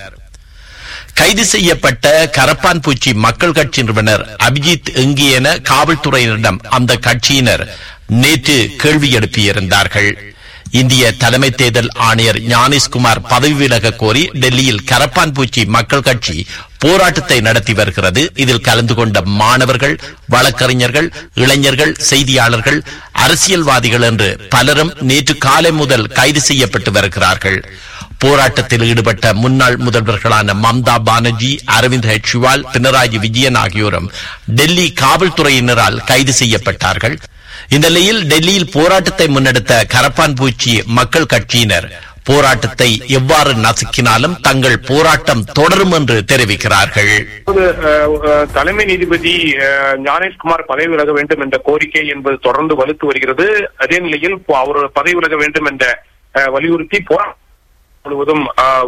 கைது செய்யப்பட்ட கரப்பான் பூச்சி மக்கள் கட்சி நிறுவனர் அபிஜித் எங்கே என காவல்துறையினரிடம் அந்த கட்சியினர் நேற்று கேள்வி எழுப்பியிருந்தார்கள். இந்திய தலைமை தேர்தல் ஆணையர் ஞானேஷ்குமார் பதவி விலக கோரி டெல்லியில் கரப்பான் பூச்சி மக்கள் கட்சி போராட்டத்தை நடத்தி வருகிறது. இதில் கலந்து கொண்ட மாணவர்கள், வழக்கறிஞர்கள், இளைஞர்கள், செய்தியாளர்கள், அரசியல்வாதிகள் என்று பலரும் நேற்று காலை முதல் கைது செய்யப்பட்டு வருகிறார்கள். போராட்டத்தில் ஈடுபட்ட முன்னாள் முதல்வர்களான மம்தா பானர்ஜி, அரவிந்த் கெஜ்ரிவால், பினராயி விஜயன் ஆகியோரும் டெல்லி காவல்துறையினரால் கைது செய்யப்பட்டார்கள். இந்த நிலையில் டெல்லியில் போராட்டத்தை முன்னெடுத்த கரப்பான் பூச்சி மக்கள் கட்சியினர் போராட்டத்தை எவ்வாறு நசுக்கினாலும் தங்கள் போராட்டம் தொடரும் என்று தெரிவிக்கிறார்கள். தலைமை நீதிபதி ஞானேஷ்குமார் பதவி விலக வேண்டும் என்ற கோரிக்கை என்பது தொடர்ந்து வலுத்து வருகிறது. அதே நிலையில் அவர் பதவி விலக வேண்டும் என்ற வலியுறுத்தி போராட்டம் முழுவதும்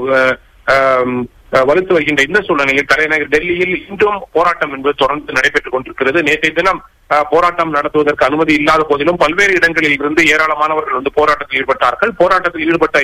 வலுத்து வருகின்ற இந்த சூழ்நிலையில் தலைநகர் டெல்லியில் இன்றும் போராட்டம் என்பது தொடர்ந்து நடைபெற்றுக் கொண்டிருக்கிறது. நேற்றைய தினம் போராட்டம் நடத்துவதற்கு அனுமதி இல்லாத போதிலும் பல்வேறு இடங்களில் இருந்து ஏராளமானவர்கள் வந்து போராட்டத்தில் ஈடுபட்டார்கள். போராட்டத்தில் ஈடுபட்ட